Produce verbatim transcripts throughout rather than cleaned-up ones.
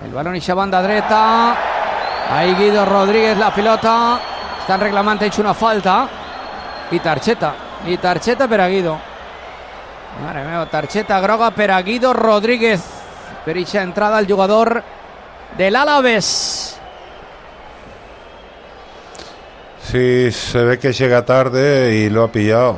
El balón i a banda dreta. Ahí Guido Rodríguez la pilota. Estan reclamant hecho una falta. I targeta. I targeta per a Guido. Mare meva, targeta groga per a Guido Rodríguez. Per eixa entrada el jugador del Alavés. Sí, se ve que llega tarde y lo ha pillado.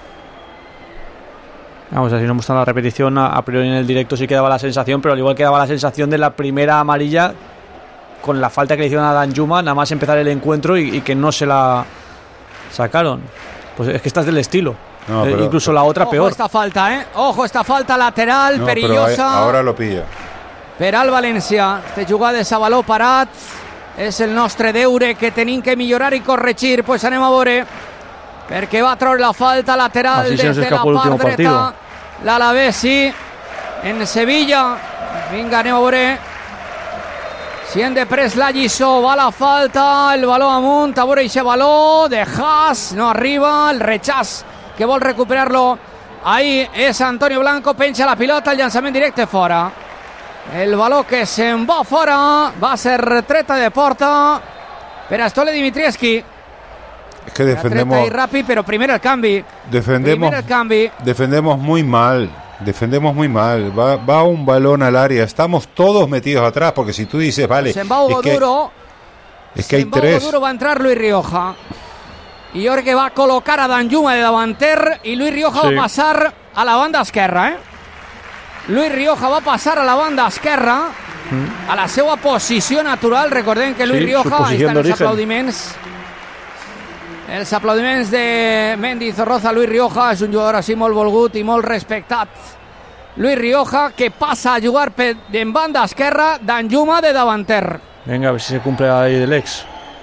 Vamos, así no hemos estado en la repetición, a, a priori en el directo sí quedaba la sensación, pero al igual quedaba la sensación de la primera amarilla con la falta que le hicieron a Danjuma, nada más empezar el encuentro y, y que no se la sacaron. Pues es que esta es del estilo. No, pero, eh, incluso la otra ojo peor. Ojo esta falta, ¿eh? Ojo esta falta lateral, no, perillosa. Ahora lo pilla. Per al València. Este jugada de Sabaló parat. És el nostre deure que tenim que millorar i corregir. Pues anem a veure. Perquè va treure la falta lateral Así des de la part dreta. L'Alavés, sí. En Sevilla. Vinga, anem a veure. Si hem de pres la lliçó, va la falta, el baló amunt, a veure eixe baló de Haas, no arriba, el rechaç que vol recuperar-lo. Ahí és Antonio Blanco, penja la pilota, el llançament directe fora. El baló que se'n va fora, va ser treta de porta per a Stole Dimitrievski. Es que defendemos... Treta i ràpid, però primer el canvi. Defendemos, primer el canvi. Defendemos muy mal. Defendemos muy mal, va, va un balón al área, estamos todos metidos atrás, porque si tú dices, vale, se'n va Hugo es que, Duro, es que hay se'n va tres. Hugo Duro, va a entrar Luis Rioja, i jo crec que va a col·locar a Danjuma de davanter, i Luis Rioja sí. va passar a la banda esquerra, eh? Luis Rioja va passar a la banda esquerra, mm. a la seva posició natural, recordem que Luis sí, Rioja, ahí estan els aplaudiments, els aplaudiments de Mendy Zorroza. Luis Rioja és un jugador així molt volgut i molt respectat. Luis Rioja, que passa a jugar en banda esquerra, Danjuma de davanter. Venga, a ver si se cumple ahí del ex.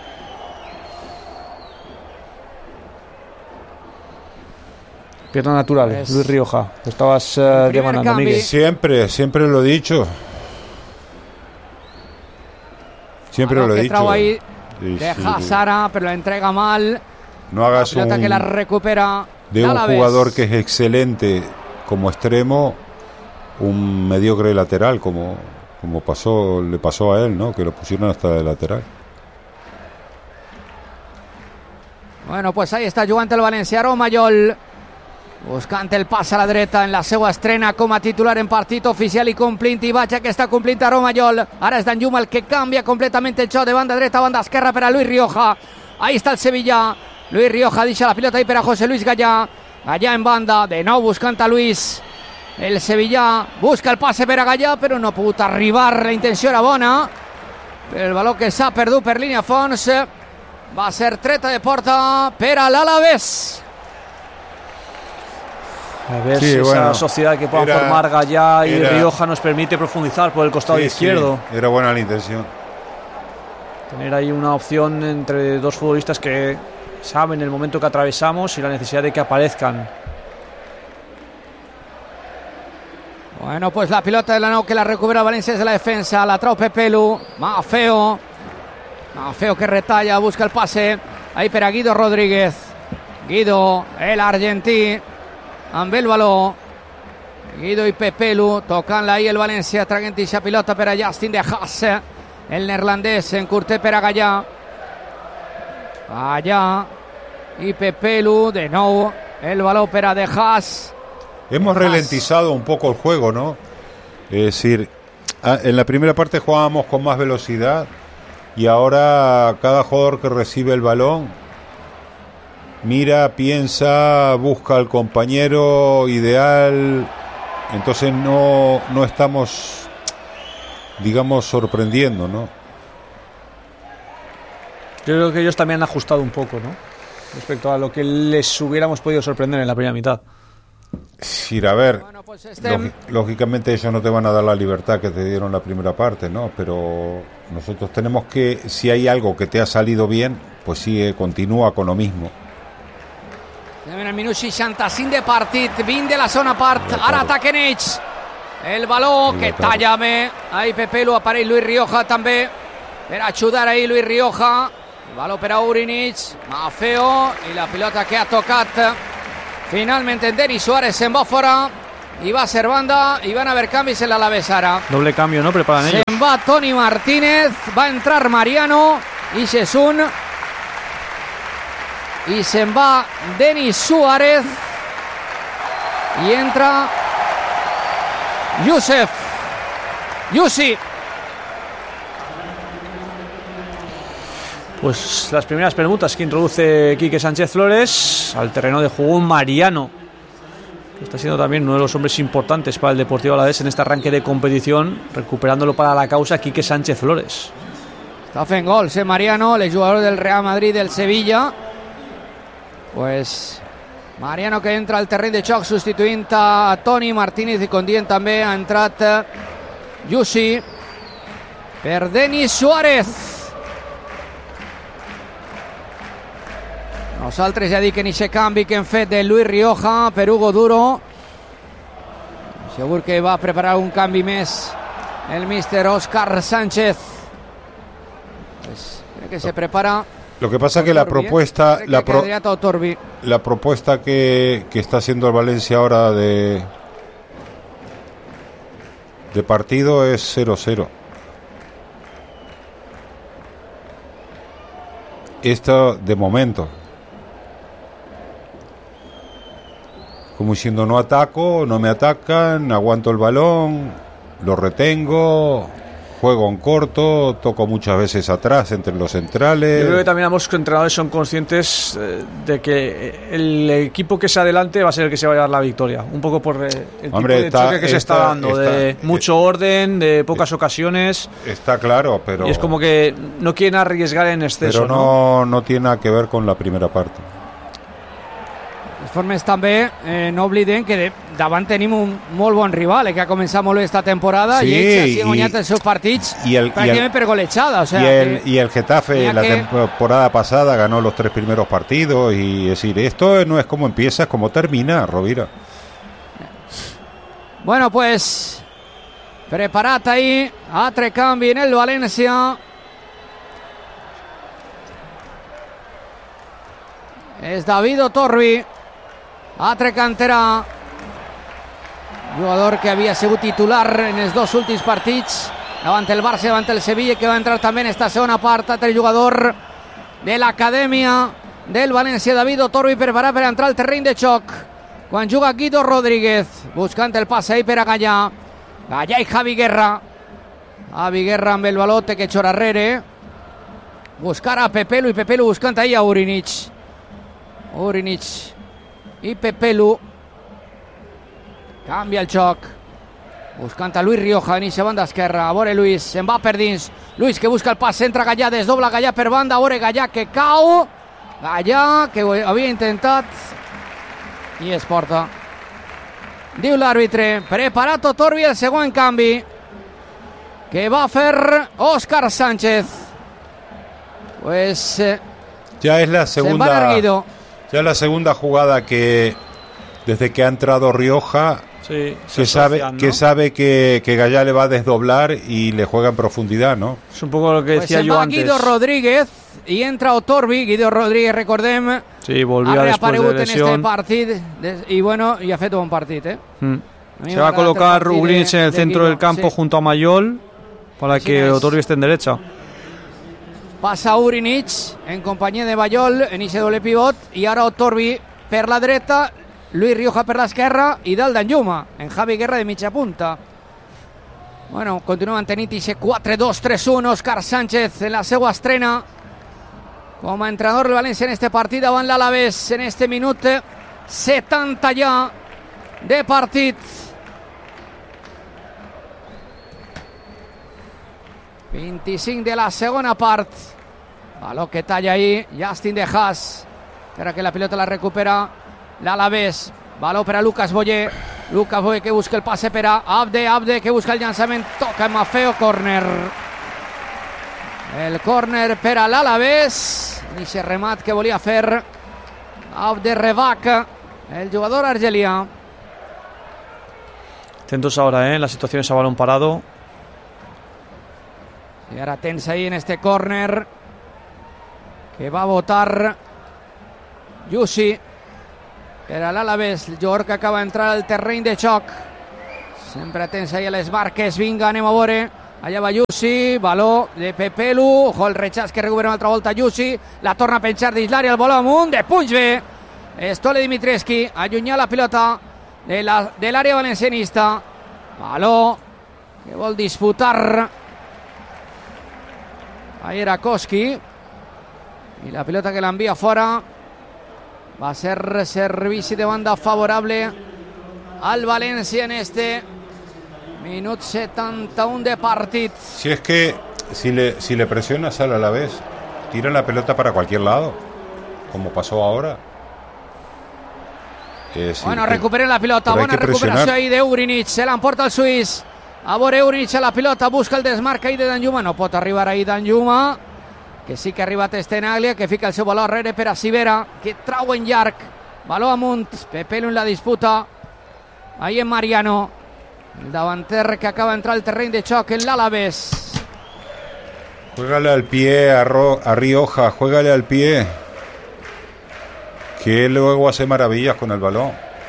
Piernas naturales, pues, Luis Rioja. Lo estabas uh, demandando, Miguel. Siempre, siempre lo he dicho. Siempre bueno, lo he dicho. Ahí sí, deja sí. Sara, pero la entrega mal. No hagas la pelota un, que la recupera de un jugador que es excelente como extremo, un mediocre lateral, como, como pasó, le pasó a él, ¿no? Que lo pusieron hasta de lateral. Bueno, pues ahí está jugant el València. Romallol buscant el pas a la dreta en la seva estrena com a titular en partit oficial i complint i vaig que està complint a Romallol. Ara és Danjuma el que canvia completament el xoc de banda dreta a banda esquerra per a Luis Rioja. Ahí está el Sevilla. Luis Rioja deixa la pilota ahí per a José Luis Gallà. Gallà en banda, de nou buscant a Luis. El Sevilla busca el passe per a Gallà, però no ha pogut arribar, la intenció era bona. El baló que s'ha perdut per línia fons. Va ser treta de porta per a l'Alavés. A ver sí, si bueno, esa sociedad que puedan era, formar Gallà y era, Rioja nos permite profundizar por el costado sí, izquierdo. Sí, era buena la intención. Tener ahí una opción entre dos futbolistas que saben el momento que atravesamos y la necesidad de que aparezcan. Bueno, pues la pilota de la nou que la recupera València és de la defensa, la trau Pepelu, Mafeo, Mafeo que retalla, busca el pase, ahí per a Guido Rodríguez, Guido, el argentí, amb el baló, Guido i Pepelu, tocant-la ahí el València, traguent ixa pilota per a Justin de Haas, el neerlandès, encurté per a Gallà, Gallà i Pepelu, de nou, el baló per a de Haas. Hemos ralentizado un poco el juego, ¿no? Es decir, en la primera parte jugábamos con más velocidad y ahora cada jugador que recibe el balón mira, piensa, busca al compañero ideal. Entonces no, no estamos, digamos, sorprendiendo, ¿no? Yo creo que ellos también han ajustado un poco, ¿no? Respecto a lo que les hubiéramos podido sorprender en la primera mitad. Sí, a ver, bueno, pues este... lógi- lógicamente ellos no te van a dar la libertad que te dieron la primera parte, ¿no? Pero nosotros tenemos que, si hay algo que te ha salido bien, pues sigue, continúa con lo mismo. En el minut seixanta-cinc de partit, vint de la zona part, ara ataquen ells. El baló que talla bé, ahí Pepelu, apareix Luis Rioja també, per ajudar ahí Luis Rioja. El baló per a Urinic, Mafeo, i la pilota que ha tocat finalment en Denis Suárez, se'n va fora, i va ser banda, i van haver canvis en l'Alavés ara. Doble cambio, ¿no? Preparan ellos. Se'n va va Toni Martínez, va a entrar Mariano y Sesun. Y se va Denis Suárez. Y entra Yusef. Yusi. Pues las primeras preguntas que introduce Quique Sánchez Flores al terreno de juego Mariano, que está siendo también uno de los hombres importantes para el Deportivo Alavés en este arranque de competición, recuperándolo para la causa Quique Sánchez Flores. Está fent gols, eh, Mariano, el jugador del Real Madrid, del Sevilla. Pues Mariano, que entra al terreny de xoc substituint a Toni Martínez, i com dient també ha entrat Yusi per Denis Suárez. Nosaltres ja dic en aquest canvi que hem fet de Luis Rioja per Hugo Duro. Segur que va preparar un canvi més el míster Óscar Sánchez. Pues crec que se prepara. Lo que pasa es que la propuesta que la, pro, Torbi. la propuesta que, que está haciendo el Valencia ahora de de partido es cero cero. Esto de momento, como diciendo, no ataco, no me atacan, aguanto el balón, lo retengo, juego en corto, toco muchas veces atrás entre los centrales. Yo creo que también ambos entrenadores son conscientes eh, de que el equipo que se adelante va a ser el que se va a llevar la victoria. Un poco por eh, el Hombre, tipo de está, choque que está, se está dando, está, de está, mucho orden, de pocas ocasiones. Está claro, pero... Y es como que no quieren arriesgar en exceso. Pero no, no, no tiene nada que ver con la primera parte. De formes també, eh, no oblidem que de, davant tenim un molt bon rival, eh, que ha començat molt bé esta temporada, sí, i ells han guanyat els seus partits y el, pràcticament per golejada. O sea, y, el, que, y el Getafe la que... temporada pasada ganó los tres primeros partidos, y decir, esto no es como empieza, es como termina, Rovira. Bueno, pues preparat ahí, altre canvi en el València. És David Otorbi, altre canterà, jugador que havia sigut titular en els dos últims partits davant el Barça, davant el Sevilla, que va entrar també en esta segona part. Altre jugador de l'acadèmia del València, David Otorbi, preparat per entrar al terreny de xoc quan juga Guido Rodríguez, buscant el pas ahí per a Gallà. Gallà i Javi Guerra. Javi Guerra amb el balote que xora arrere, buscar a Pepelu, i Pepelu buscant ahí a Urinic. Urinic i Pepelu. Canvia el xoc, buscant a Luis Rioja, inicia banda esquerra. A veure Luis, se'n va per dins. Luis que busca el pas, entra Gallà, desdobla Gallà per banda. A veure Gallà que cau. Gallà que ho havia intentat i es porta. Diu l'àrbitre, preparat Otorbi, el segon canvi que va a fer Óscar Sánchez. Pues eh, ya es la segunda ya es la segunda jugada que desde que ha entrado Rioja, sí, que sabe, ¿no? que sabe que, que Gallà le va a desdoblar y le juega en profundidad, ¿no? Es un poco lo que decía pues yo va antes. Guido Rodríguez y entra Otorbi. Guido Rodríguez, recordem, sí, volvió después de lesión en este partit y bueno, y ha fet un bon partit, eh? Mm. Se va a colocar Rugrins en el centro Guido, del campo, sí, junto a Mayol, para sí, que Otorbi esté en derecha. Passa Urinic en companyia de Mayol en ese doble pivot, i ara Otorbi per la dreta, Luis Rioja per l'esquerra i dalt d'Anjuma en Javi Guerra de mitja punta. Bueno, continua mantenint ese quatre dos tres uno. Óscar Sánchez en la seva estrena com a entrenador del València en este partit davant l'Alavés, en este minut setanta ja de partit. vint-i-cinc de la segona part. Baló que talla ahí Justin de Haas, para que la pilota la recupera l'Alavés. Baló per a Lucas Boyer. Lucas Boyer que busca el passe per a Abde. Abde que busca el llançament. Toca Mafeo, córner. El córner per a l'Alavés. Inicia remat que volia fer Abde Rebac, el jugador argelià. Atentos ahora, ¿eh? Las situaciones a balón parado. Y ahora tensa ahí en este córner que va a votar Yusi. Era l'Alavés, el jugador que acaba d'entrar al terreny de xoc. Sempre tensa ahí a les barques. Vinga, anem a veure. Allà va Jussi, baló de Pepelu, ojo el rechaç que recupera una altra volta Jussi, la torna a penjar dins l'àrea, el baló amunt, de punys bé, Stole Dimitrescu, allunyar la pilota de la, de l'àrea valencianista, baló que vol disputar ahí era Koski, y la pilota que la envía fora va a ser servici de banda favorable al València en este minut setanta-un de partit. Si es que si le, si le presionas al Alavés, tira la pelota para cualquier lado, como pasó ahora. Eh, sí, bueno, que, recuperen la pilota, bona recuperació ahí de Ugrinic, se l'emporta el suís. A veure Ugrinic a la pilota, busca el desmarc ahí de Danjuma, no pot arribar ahí Danjuma, que sí que ha arribat Stenaglia, que fica el seu baló darrere per a Sivera, que trau en llarg, baló amunt, Pepelu en la disputa, ahí en Mariano, el davanter que acaba de entrar al terreny de xoc en l'Alavés. Juégale al pie a, Ro, a Rioja, juégale al pie, que él luego hace maravillas con el balón.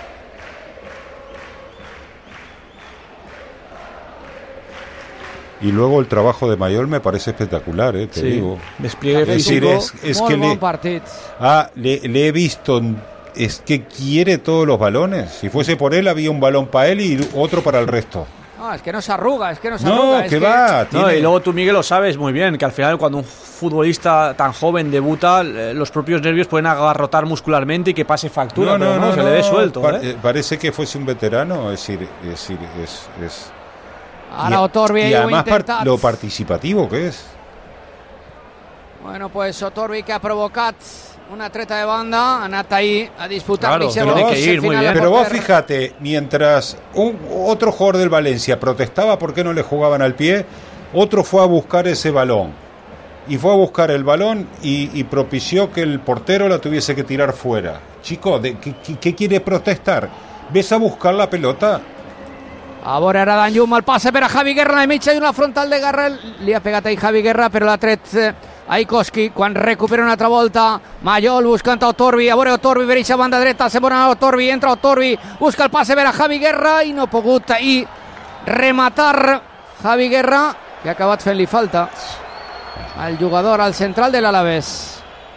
Y luego el trabajo de Mayol me parece espectacular, eh, te sí. digo. Despliegue es decir, es, es Molt que bon le, partit. ah, le, le he visto, es que quiere todos los balones. Si fuese por él, había un balón para él y otro para el resto. No, es que no se arruga, es que no se No, arruga. que es que va. No, Tiene... y luego tú, Miguel, lo sabes muy bien, que al final cuando un futbolista tan joven debuta, eh, los propios nervios pueden agarrotar muscularmente y que pase factura, No, no, pero no, no, se no, le ve suelto. pa- ¿eh? Parece que fuese un veterano, es decir, es, decir, es, es... Ara y, Otorbi y ho ha además par- intentat. lo participativo que es. Bueno, pues Otorbi que ha provocat una treta de banda, ha anat ahí a disputar Claro, Michel tiene Bosch, que ir el muy final bien. de Pero vos porter. fíjate, mientras un, otro jugador del Valencia protestaba por qué no le jugaban al pie, otro fue a buscar ese balón. Y fue a buscar el balón y, y propició que el portero la tuviese que tirar fuera. Chico, ¿de, qué, qué, ¿qué quiere protestar? ¿Ves a buscar la pelota? A veure ara Danjuma, el passe per a Javi Guerra, a mitja i una frontal de Guerra, li ha pegat ahí Javi Guerra, però l'ha tret eh, Aikoski, quan recupera una altra volta, Mayol buscant a Otorbi, a veure Otorbi per eixa banda dreta, se bona Otorbi, entra Otorbi, busca el passe per a Javi Guerra i no ha pogut ahí rematar Javi Guerra, que ha acabat fent-li falta al jugador, al central de l'Alavés.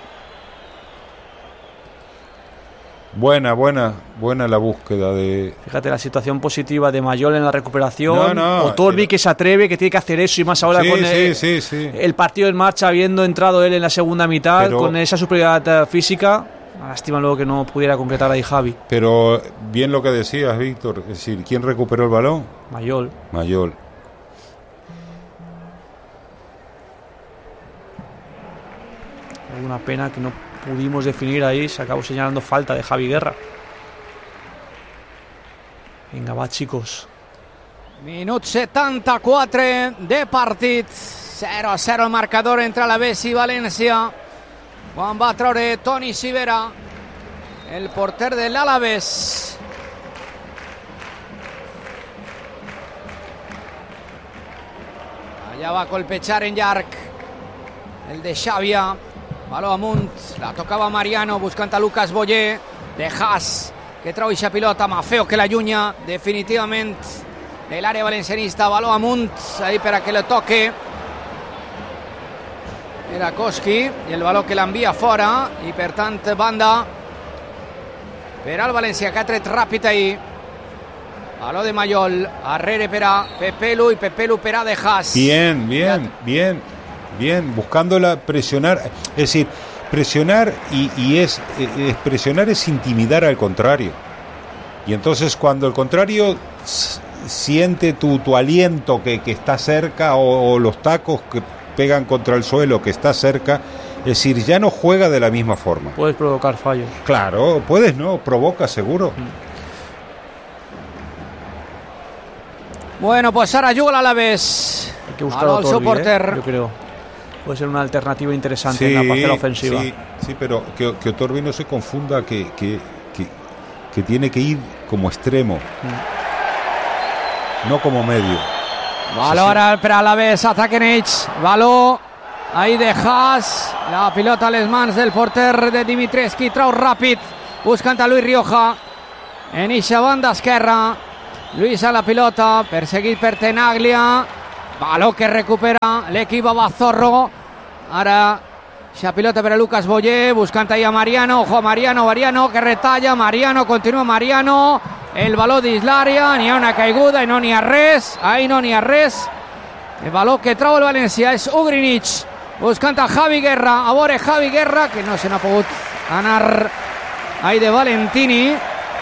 Buena, buena, buena la búsqueda de... Fíjate la situación positiva de Mayol en la recuperación. No, no, Otorbi eh, que se atreve, que tiene que hacer eso y más ahora Sí, con sí, el, sí, sí. el partido en marcha, habiendo entrado él en la segunda mitad, Pero- con esa superioridad eh, física. Lástima luego que no pudiera completar ahí Javi. Pero bien lo que decías, Víctor, es decir, ¿quién recuperó el balón? Mayol. Mayol. Una pena que no pudimos definir ahí, se acabó señalando falta de Javi Guerra. Venga, va, chicos. Minut setanta-quatre de partit, zero a zero el marcador entre Alavés i València, quan va treure Toni Sivera, el porter de l'Alavés. Allà va colpejar en llarg el de Xàbia, baló amunt, la tocava Mariano buscant a Lucas Boyer, de Haas, que trau eixa pilota, Mafeo que l'allunya definitivament de l'àrea valencianista, baló amunt, ahí per a que le toque era Koski, i el baló que l'envia fora, i per tant banda per al València, que ha tret ràpid ahí, baló de Mayol, arrere per a Pepelu, i Pepelu per a de Haas. Bien, bien, bien, bien, buscándola presionar, es decir, presionar y, y es, es presionar es intimidar al contrario. Y entonces cuando el contrario s- siente tu, tu aliento que, que está cerca o, o los tacos que pegan contra el suelo que está cerca, es decir, ya no juega de la misma forma. Puedes provocar fallos. Claro, puedes, ¿no? Provoca seguro. Bueno, pues ara juga l'Alavés. Hay que buscar Baló a al seu Otorbi, porter. ¿eh? Yo creo. Puede ser una alternativa interesante en la parcela ofensiva. Sí, sí, pero que, que Otorbi no se confunda que, que, que, que tiene que ir como extremo, no como medio. Baló ara per a l'Alavés, ataquen ells, baló ahí de Haas, la pilota a les mans del porter de Dimitrescu, trau ràpid, buscant a Luis Rioja en eixa banda esquerra. Luis a la pilota, perseguit per Tenaglia, Baló que recupera l'equip Bazorro. Ara xa pilota per a Lucas Boyer, buscant ahí a Mariano. Ojo a Mariano, Mariano que retalla, Mariano, continua Mariano. El baló d'Islària, n'hi ha una caiguda i no n'hi ha res, ahí no n'hi ha res. El baló que trau el València és Ugrinic, buscant a Javi Guerra, a veure Javi Guerra, que no se n'ha pogut anar ahí de Valentini.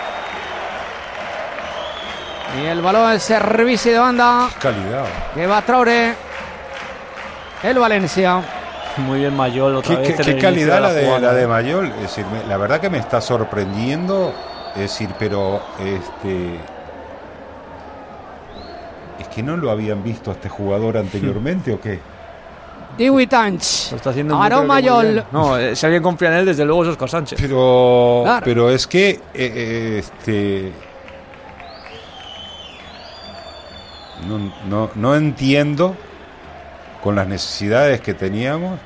I el baló del servici de banda que va a traure el València. Muy bien Mayol otra ¿Qué, vez. qué, qué calidad la de, la de Mayol? Es decir, me, la verdad que me está sorprendiendo. Es decir, pero este es que no lo habían visto a este jugador anteriormente o qué. divuit anys. Lo está haciendo Aaron Mayol. No, eh, si alguien confía en él, desde luego es Óscar Sánchez. Pero, claro. pero es que eh, eh, este no, no, no entiendo con las necesidades que teníamos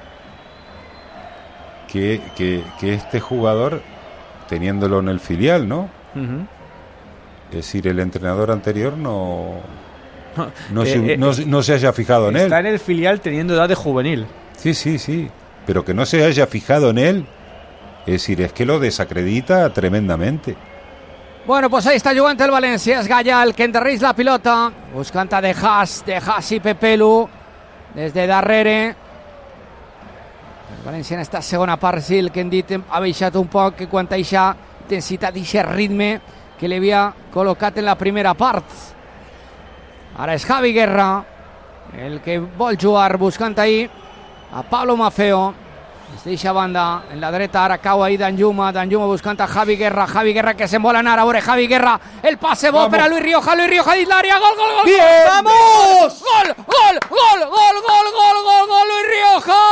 que, que, que este jugador, teniéndolo en el filial, ¿no? Uh-huh. Es decir, el entrenador anterior no no, eh, se, eh, no, no se haya fijado en él. Está en el filial teniendo edad de juvenil. Sí, sí, sí. Pero que no se haya fijado en él, es decir, es que lo desacredita tremendamente. Bueno, pues ahí está jugant el València, és Gaya el que enterreix la pilota, buscant a De Haas, De Haas i Pepelu des de darrere. El València en esta segona part, sí, el que hem dit ha baixat un poc que quant a aquesta intensitat i aquest ritme que li havia col·locat en la primera part. Ara és Javi Guerra el que vol jugar, buscant ahí a Pablo Maffeo. Es deixa banda en la dreta, ara cau ahí Danjuma, Danjuma buscant a Javi Guerra, Javi Guerra que se'n vol anar, a veure Javi Guerra, el pase bo per a Luis Rioja, Luis Rioja d'Islària, gol, gol, gol, ¡bien! ¡Vamos! Gol, gol, gol, gol, gol, gol, gol, gol, Luis Rioja.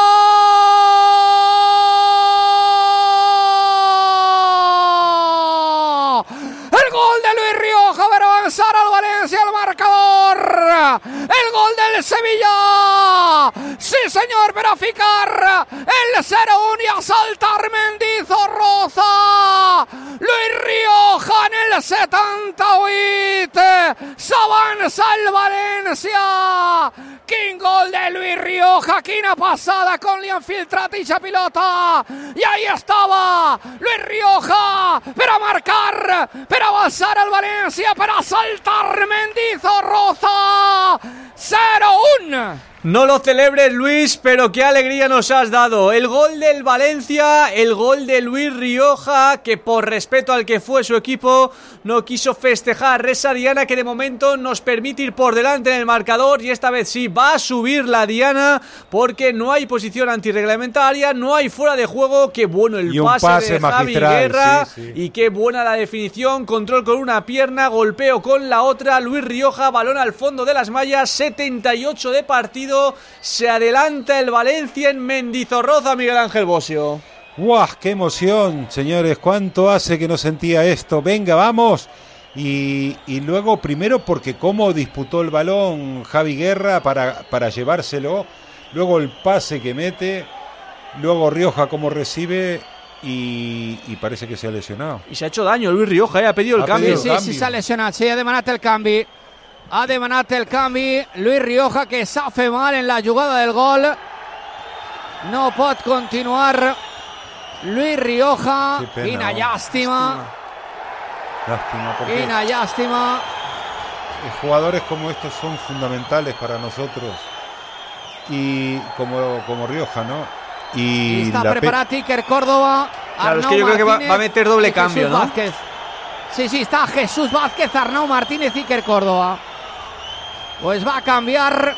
El gol de Luis Rioja per avançar al València al marcador. El gol del Sevilla. Sí, señor, per a ficar el zero uno i a saltar Mendizorroza. Luis Rioja en el setanta-vuit. S'avança el València. Quin gol de Luis Rioja, quina passada com li han filtrat eixa pilota. I ahí estava Luis Rioja per a marcar, per a avançar el València, per a saltar Mendizorroza. cero uno. No lo celebres, Luis, pero qué alegría nos has dado. El gol del Valencia, el gol de Luis Rioja, que por respeto al que fue su equipo no quiso festejar. Reza Diana, que de momento nos permite ir por delante en el marcador, y esta vez sí va a subir la Diana porque no hay posición antirreglamentaria, no hay fuera de juego. Qué bueno el pase, pase de Javi Guerra, sí, sí. Y qué buena la definición, control con una pierna, golpeo con la otra. Luis Rioja, balón al fondo de las mallas, setenta y ocho de partido. Se adelanta el Valencia en Mendizorroza, Miguel Ángel Bosio. ¡Guau! ¡Qué emoción, señores! ¿Cuánto hace que no sentía esto? ¡Venga, vamos! Y, y luego, primero, porque cómo disputó el balón Javi Guerra para, para llevárselo. Luego el pase que mete. Luego Rioja cómo recibe. Y, y parece que se ha lesionado. Y se ha hecho daño Luis Rioja, ¿eh? Ha pedido el ha cambio. Sí, sí, sí, se ha lesionado. Sí, ha demanat el canvi. Ha demanat el canvi Luis Rioja, que s'ha fet mal en la jugada del gol. No pot continuar Luis Rioja. Quina llàstima. Lástima porque Quina llàstima. Jugadores como estos son fundamentales para nosotros. Y como, como Rioja, ¿no? Y, y está preparat pe- Iker Córdoba. Claro, es que yo creo que va, va a meter doble cambio, ¿no? Vázquez. Sí, sí, está Jesús Vázquez, Arnau Martínez, Iker Córdoba. Pues va a cambiar.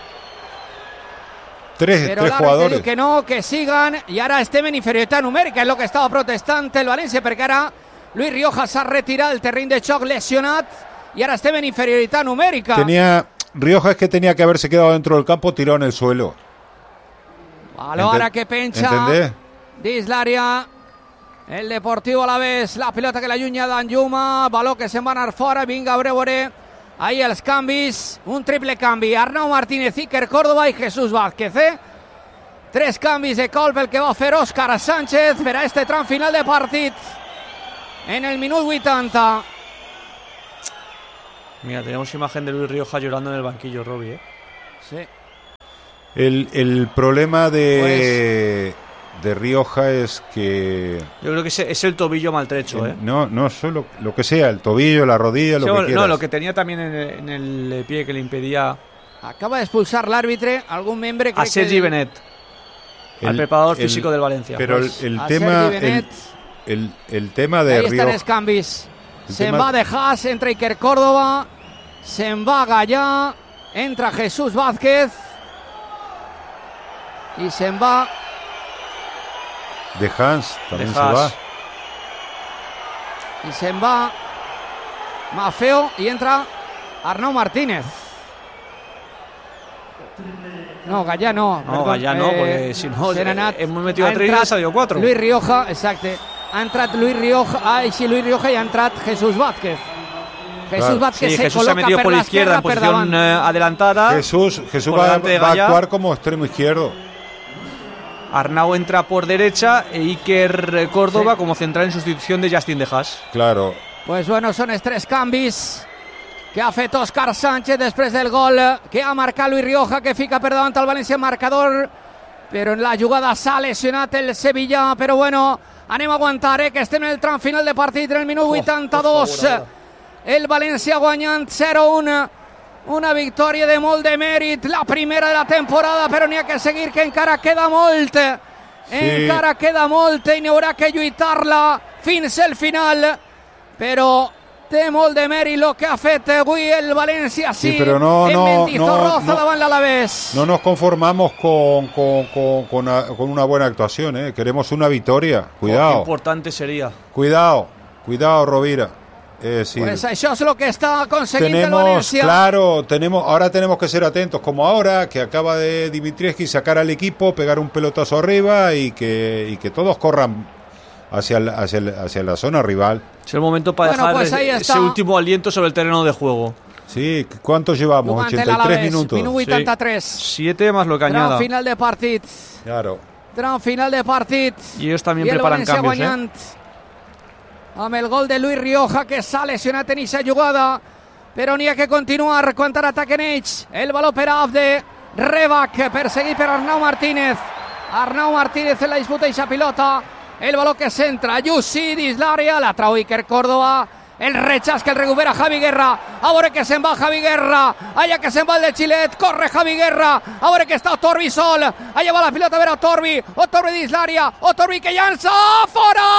Tres, Pero tres jugadores. Que no, que sigan. Y ahora estem en inferioritat numèrica, és el que estava protestant el València, perquè ara Luis Rioja s'ha retirat del terreny de xoc lesionat y ahora estem en inferioritat numèrica. Tenía, Rioja es que tenía que haberse quedado dentro del campo, tirado en el suelo. Baló ara que penja. ¿Entendés? Dins l'àrea. El Deportivo Alavés, la pilota que l'allunya Danjuma, baló que se'n va anar fora, vinga, a veure ahí els canvis, un triple canvi, Arnau Martínez, Iker Córdoba i Jesús Vázquez, eh? Tres canvis de colp el que va fer Óscar Sánchez per a este tram final de partit en el minut vuitanta. Mira, tenemos imagen de Luis Rioja llorando en el banquillo, Robbie, ¿eh? Sí. El, el problema de, pues, de Rioja es que... Yo creo que es, es el tobillo maltrecho, el, ¿eh? No, no solo lo que sea, el tobillo, la rodilla, lo sí, que no, quieras. lo que tenía también en el, en el pie que le impedía... Acaba de expulsar el árbitro, algún miembro a Sergi que... Benet, el, al preparador el, físico del Valencia. Pero pues, el, el tema... El, el, el tema de ahí Rioja... están Escambis. Se tema... va de Haas, entra Iker Córdoba, se va Gallá, entra Jesús Vázquez y se va... De Hans también de se Haas. va. Y se va Mafeo y entra Arnau Martínez. No, Gallá no. No, perdón, Gallá no, eh, porque si no, Serenat. hemos metido a tres y entrat ha salido cuatro. Luis Rioja, exacto. Ha entrat Luis Rioja, ai, sí, Luis Rioja y ha entrat Jesús Vázquez. Jesús Claro. Vázquez Sí, se Jesús se ha coloca metido per por la l'esquerra, izquierda en per posición davant. eh, adelantada. Jesús, Jesús por va, delante de va a Gallá. actuar como extremo izquierdo. Arnau entra por derecha e Iker Córdoba sí. como central en sustitución de Justin de Haas. Claro. Pues bueno, son els tres canvis que ha fet Òscar Sánchez després del gol que ha marcat Luis Rioja, que fica per davant el València marcador, però en la jugada s'ha lesionat el Sevilla, però bueno, anem a aguantar, eh, que estem en el tram final de partit, en el minut vuitanta-dos, oh, el València guanyant zero a un, una victòria de molt de mèrit, la primera de la temporada, però n'hi ha que seguir, que encara queda molt, sí. encara queda molt i n'hi haurà que lluitar-la fins al final, però té molt de mèrit el que ha fet avui el València, sí, sí però no, en no, Mendizorroza no, no, davant l'Alavés. No nos conformamos con, con, con, con, una, con una buena actuación, ¿eh? Queremos una victoria. Cuidado. Qué importante sería. Cuidado, cuidado, Rovira. Es decir, pues això és el que està aconseguint el tenemos, València. claro, tenemos, ahora tenemos que ser atentos, como ahora, que acaba de Dimitrievski sacar al equipo, pegar un pelotazo arriba y que, y que todos corran hacia, el, hacia, el, hacia la zona rival. Es el momento para bueno, dejar pues ahí ese está. último aliento sobre el terreno de juego. Sí, ¿cuánto llevamos? ochenta y tres minutos. Minut vuitanta-tres. Sí. Siete más lo que añada. Tram final de partit. Claro. Tram final de partit. Y ellos también I preparan el cambios, guanyant, ¿eh? Amb el gol de Luis Rioja, que s'ha lesionat en aquesta jugada, però n'hi ha que continuar quan ara ataquen ells. El valor per Abde, Rebac, perseguit per Arnau Martínez. Arnau Martínez en la disputa d'aquesta pilota. El valor que centra, Jussi dins l'àrea, la trau Iker Córdoba. El rechaç que el recupera Javi Guerra. A veure que se'n va Javi Guerra. Allà que se'n va el de Xilet. Corre Javi Guerra. A veure que està Otorbi sol. Allà va la pilota a veure Otorbi. Otorbi dins l'àrea. Otorbi que llança. Fora!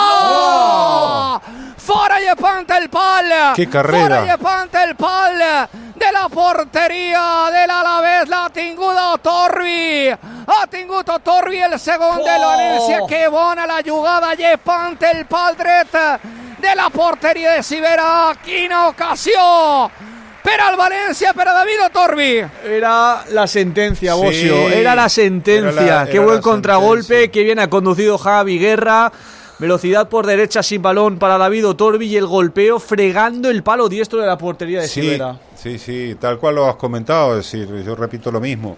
Oh! Fora llepant el pal. ¡Qué carrera! Fora llepant el pal de la porteria de l'Alavés. L'ha tinguda Otorbi. Ha tingut Otorbi el segon oh! de l'València. Que bona la jugada. Llepant el pal dret de la porteria de Sivera. Quina ocasió per al València, per a David Otorbi. Era la sentencia, Sí, Bosio. Era la sentencia. era la- Qué era buen la contragolpe. sentencia. Qué bien ha conducido Javi Guerra. Velocidad por derecha sin balón para David Otorbi y el golpeo fregando el palo diestro de la portería de Sí, Sivera. sí, sí, tal cual lo has comentado, es decir, yo repito lo mismo.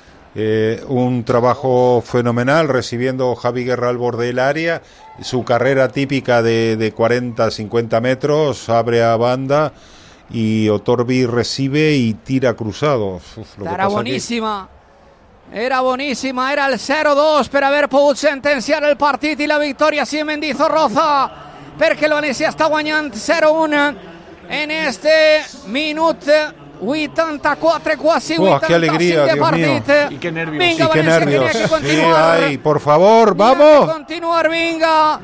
Eh, un trabajo fenomenal recibiendo Javi Guerra al borde del área, su carrera típica de, de cuarenta a cincuenta metros, abre a banda y Otorbi recibe y tira cruzado. Uf, lo que Era pasa boníssima. Era boníssima, era el zero dos per haver pogut sentenciar el partit i la victòria sí en Mendizorroza, perquè el València està guanyant zero un en este minut vuitanta-quatre, quasi Oh, qué alegría, vuitanta-cinc de Dios mío. partit. Y qué nervios. Vinga, Y qué València, que nervios. n'hi ha que Sí, continuar. ay, por favor, N'hi ha vamos. que continuar, vinga.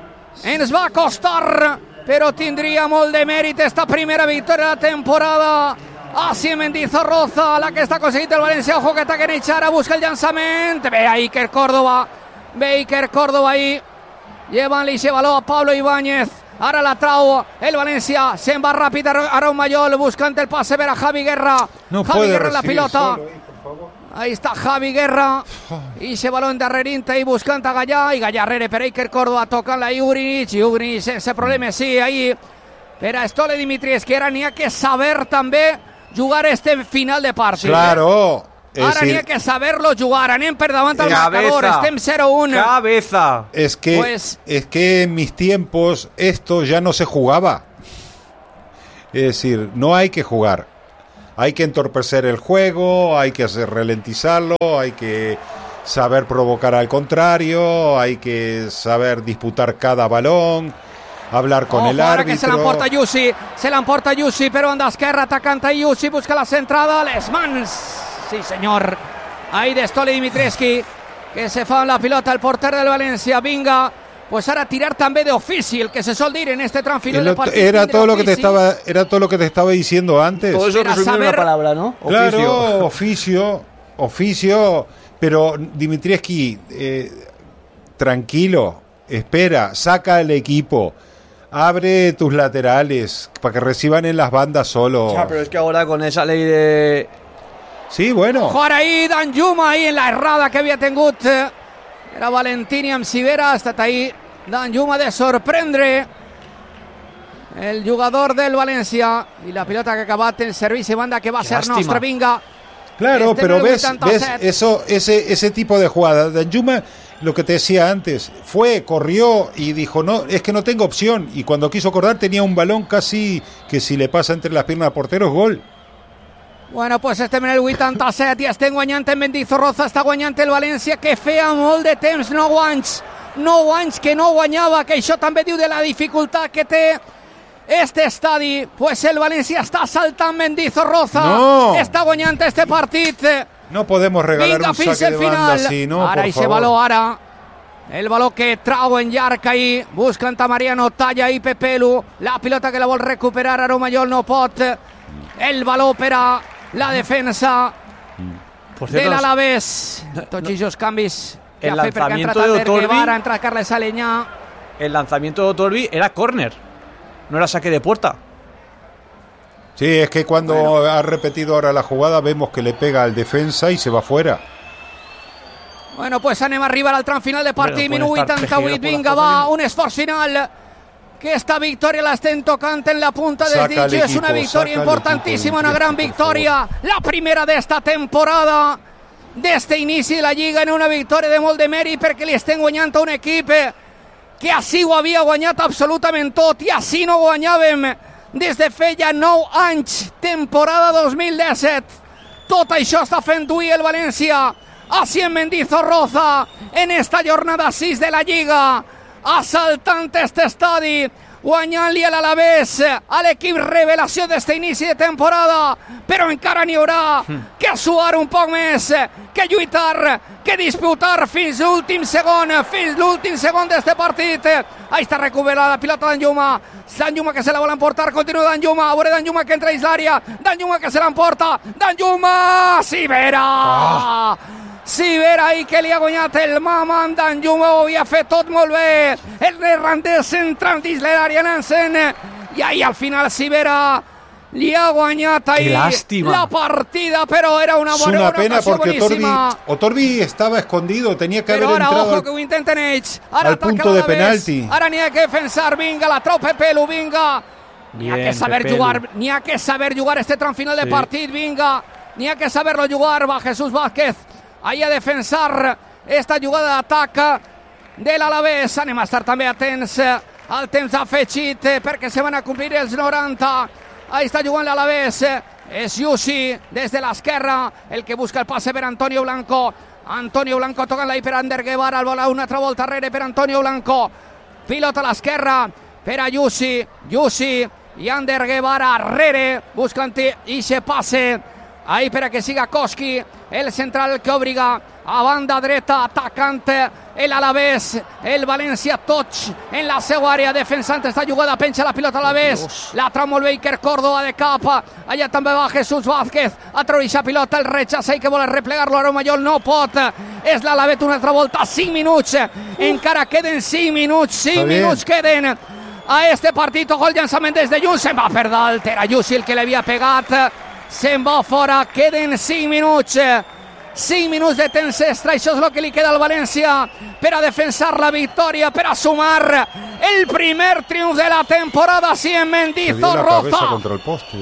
Ens va costar, però tindria molt de mèrit esta primera victòria de la temporada. Així Mendizorroza, la que està aconseguint el València. Ojo que ataquen ells ara, busca el llançament. Ve a Iker Córdoba. Ve Iker Córdoba ahí. Llevan-li ese baló a Pablo Ibáñez. Ara la trau el València. Se'n va ràpid a Raúl Mayol, buscant el passe per a Javi Guerra. No Javi puede Guerra en la recibir pilota. solo, eh, por favor. Ahí está Javi Guerra. I ese balón darrerint ahí buscant a Gallà. I Gallà rere per Iker Córdoba, tocant la Iugrinic. Iugrinic sense problemes, sí, ahí. Per a Stole Dimitrievski, ara n'hi ha que saber també jugar este final de partit. Claro. Es Ara n'hi decir, ha que saber-lo jugar. Anem per davant al Cabeza. marcador. Estem zero un. Cabeza. es que, Pues- es que en mis tiempos esto ya no se jugaba. Es decir, no hay que jugar. hay que entorpecer el juego, hay que hacer ralentizarlo, hay que saber provocar al contrario, hay que saber disputar cada balón, hablar con Ojo, el ahora árbitro. que se la emporta Yussi, se la emporta Yussi, però en d'esquerra atacant a Yussi, busca la centrada, les mans, sí senyor, ahí de Stoli Dimitrescu, que se fa amb la pilota el porter del València, vinga, pues ara tirar també d'ofici, el que se sol dir en este tram final de partit. Era todo lo que te estaba, era todo lo que te estaba diciendo antes. Todo eso resumido en una palabra, ¿no? Claro, oficio, oficio, pero Dimitrescu, eh, tranquilo, espera, saca al equipo, abre tus laterales para que reciban en las bandas solo. Ya, pero es que ahora con esa ley de... Sí, bueno. Jugar ahí Danjuma, ahí en la errada que havia tingut era Valentini amb Sivera, ha estat ahí Danjuma de sorprendre el jugador del València, i la pilota que ha acabat en servici banda que va Qué ser lástima. nostra, vinga. Claro, Este pero en el ves, ochenta ves siete. eso, ese, ese tipo de jugada. Danjuma, lo que te decía antes, fue, corrió y dijo, no, es que no tengo opción. Y cuando quiso acordar tenía un balón casi que si le pasa entre las piernas al portero es gol. Bueno, pues estem en el vuitanta-set i estem guanyant en Mendizorroza, està guanyant el València, que feia molt de temps, nou anys, nou anys que no guanyava, que això també diu de la dificultat que té este estadi. Pues el València està saltant Mendizorroza, No. està guanyant este partit. No podemos regalar Vinga, un fins saque el de banda final. así, ¿no? Ara Por ese favor. baló, ara. El baló que trau en llarg ahí, busca Mariano, talla ahí Pepelu, la pilota que la vol recuperar Aromallol, no pot. El baló per a la defensa Por de cierto, l'Alavés. Tots aquests canvis que el ha fet perquè ha lanzamiento entrat de Ander Otorbi- Guevara, ha entrat Carles Aleñà. el lanzamiento de Otorbi era córner, no era saque de puerta. Sí, es que cuando ha repetido ahora la jugada vemos que le pega al defensa y se va fuera. Bueno, pues anem a arribar al tram final de partit, Bueno, minut puede estar vuitanta-vuit, tejido por vinga, las va, cosas. un esforç final, que esta victòria l'estem tocant en la punta dels Saca el dits, és una equipo, victòria saca el importantíssima, equipo, una gran por victòria, la primera d'esta temporada, d'este inici de la Lliga, en una victòria de molt de mèrit, perquè li estem guanyant a un equip que així ho havia guanyat absolutament tot, i així no guanyàvem des de feia nou anys, temporada dos mil disset. Tot això està fent avui el València, així en Mendizorroza, en esta jornada sis de la Lliga, assaltant este estadi, guanyant-li a l'Alavés, a l'equip revelació d'este inici de temporada, però encara n'hi haurà que suar un poc més, que lluitar, que disputar fins l'últim segon, fins l'últim segon d'este partit. Ahí està recuperada la pilota d'Anjuma, Danjuma que se la vol emportar, continua Danjuma, a veure Danjuma que entra dins l'àrea, Danjuma que se l'emporta, Danjuma, Sivera! Ah. Sivera ahí que li ha guanyat el Maman, Danjuma ho havia fet tot molt bé, el neerlandès entrant dins l'àrea Nansen, i ahí al final Sivera li ha guanyat ahí la partida, però era una Es bona una una pena ocasió porque Otorbi, boníssima. Otorbi estaba escondido, tenía que Però haber ara, entrado ojo, al- que ho intenten ells. Ara al ataca punto de l'Alavés. penalti. Ara n'hi ha que defensar, vinga, la trau Pepelu, vinga. N'hi ha Bien, que saber Pepelu. jugar, n'hi ha que saber jugar este tram final de Sí. partit, vinga. N'hi ha que saberlo jugar, va Jesús Vázquez. Ahí a defensar esta jugada d'atac de l'Alavés. Anem a estar també atents al temps afegit perquè se van a complir els noranta. Ahí està jugant l'Alavés. És Yussi des de l'esquerra, el que busca el passe per Antonio Blanco. Antonio Blanco tocant l'ahí per Ander Guevara, el bola una altra volta darrere per Antonio Blanco. Pilota a l'esquerra per a Yussi. Yussi i Ander Guevara arrere, buscant i se passe. Ahí per a que siga Koski, el central que obliga a banda dreta, atacante el Alavés, el València Toch en la seva àrea, defensant esta jugada, penja la pilota a l'Alavés, la trau molt bé Iker Córdoba de cap, allà també va Jesús Vázquez, a treure pilota, el rechaça i que vol replegar-lo, Aromallol no pot, és l'Alavés una altra volta, cinc minuts, encara queden cinc minuts, cinc minuts queden a este partit, ojo el llançament des de lluny, se'n va per dalt, era Yussi el que l'havia pegat, se'n va fora, queden cinc minuts, cinc minuts de temps extra, això és el que li queda al València per a defensar la victòria, per a sumar el primer triomf de la temporada, sí, en Se dio la cabeza Mendizorroza. contra el poste.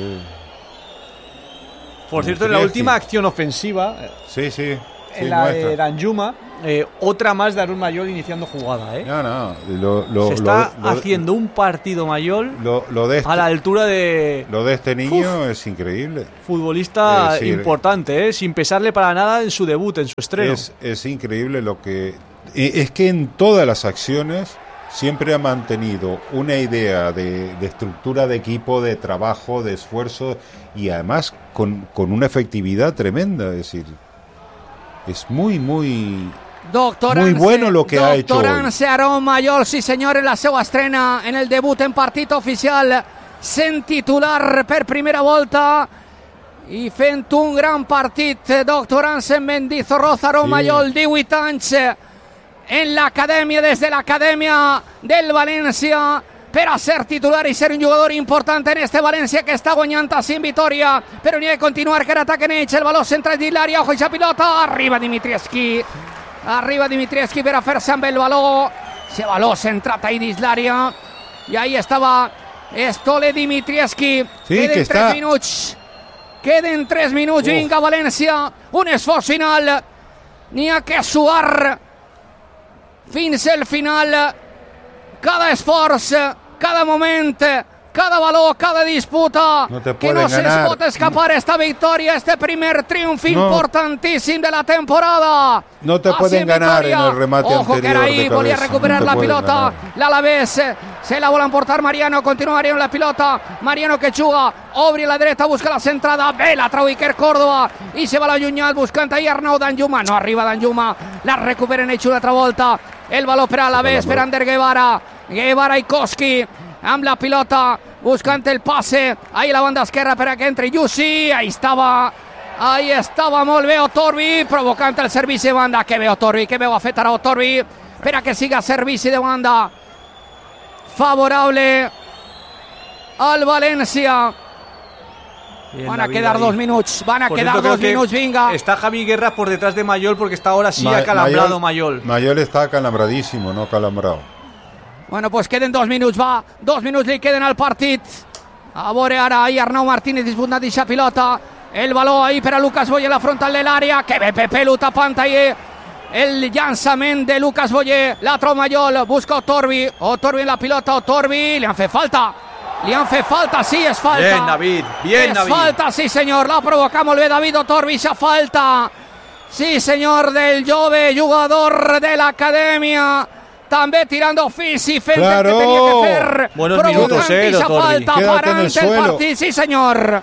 Por cierto, en la Dimitrescu. última acción ofensiva, Sí, sí. sí, en la nuestra. de Danjuma, eh, otra más de Aaron Mayol iniciando jugada. ¿eh? No, no. Lo, lo, Se está lo, lo, haciendo un partido Mayol lo, lo de este, a la altura de... Lo de este niño Uf, es increíble. Futbolista es decir, importante, ¿eh? Sin pesarle para nada en su debut, en su estreno. Es, es increíble lo que... Es que en todas las acciones siempre ha mantenido una idea de, de estructura de equipo, de trabajo, de esfuerzo y además con, con una efectividad tremenda. Es decir, es muy, muy... Doctor Muy Anse, bueno lo que ha hecho Doctor hoy. Anse Aaron Mayol, sí senyor, en la seva estrena en el debut en partit oficial, sent titular per primera volta i fent un gran partit. Doctor Anse Mendizorroza, Aaron Sí. Mayol, divuit anys en l'acadèmia, des de l'acadèmia del València, per a ser titular i ser un jugador important en este València que està guanyant a cinc Vitoria, però n'hi ha de continuar, que ara ataquen ells, el baló centrat dins l'àrea, ojo i pilota, arriba Dimitrievski. Arriba Dimitrievski per a fer-se amb el baló. Ese baló centrat ahí dins l'àrea. I ahí estava Stole Dimitrievski. Sí, Queden que tres està... minuts. Queden tres minuts. Uf. Vinga, València. Un esforç final. N'hi ha que suar fins al final. Cada esforç, cada moment, cada valor, cada disputa, No te que no pueden se ganar. pot escapar esta victoria, este primer triunfo No. importantíssim de la temporada. No te Así pueden en ganar victoria. en el remate Ojo anterior que era ahí, de volía a cabeza. recuperar No te la pueden pilota. ganar. L'Alavés se la vol emportar Mariano, continua Mariano la pilota. Mariano que juga, obri a la dreta, busca la centrada, bé la trau Iker Córdoba i se va l'allunyat buscant ahí Arnau Danjuma. No arriba Danjuma, la recuperen ells una altra volta. El baló per a l'Alavés, per Ander Guevara. Guevara i Koski amb la pilota, buscant el passe, ahí la banda esquerra per a que entri Jussi, ahí estava, ahí estava molt bé Otorbi, provocant el servici de banda, que bé Otorbi, que bé ho ha fet ara Otorbi, per a que siga servici de banda, favorable al València. Bien, Van a David, quedar ahí. dos minuts, van a Por quedar cierto, dos creo que minuts, vinga. Está Javi Guerra por detrás de Mayol porque está ahora sí Ma- acalambrado Mayol. Mayol está acalambradísimo, no calambrado. Bueno, pues queden dos minuts, va. Dos minuts li queden al partit. A veure ara, ahí Arnau Martínez disputant aquesta pilota. El baló ahí per a Lucas Boyer, la frontal de l'àrea. Que bé Pepelu tapant ahí el llançament de Lucas Boyer. La trau Mayol, busca Otorbi. Otorbi en la pilota, Otorbi. Li han fet falta. Li han fet falta, sí, és falta. Bien, David, bien, és David. falta, sí, senyor. L'ha provocat molt bé David Otorbi, esa falta. Sí, senyor, del jove jugador de l'acadèmia. També tirando físic, fent Claro. el que tenia que fer. Buenos provocant minutos, eh, esa Otorbi. falta, Quédate en parant el el, suelo. partit, sí, senyor.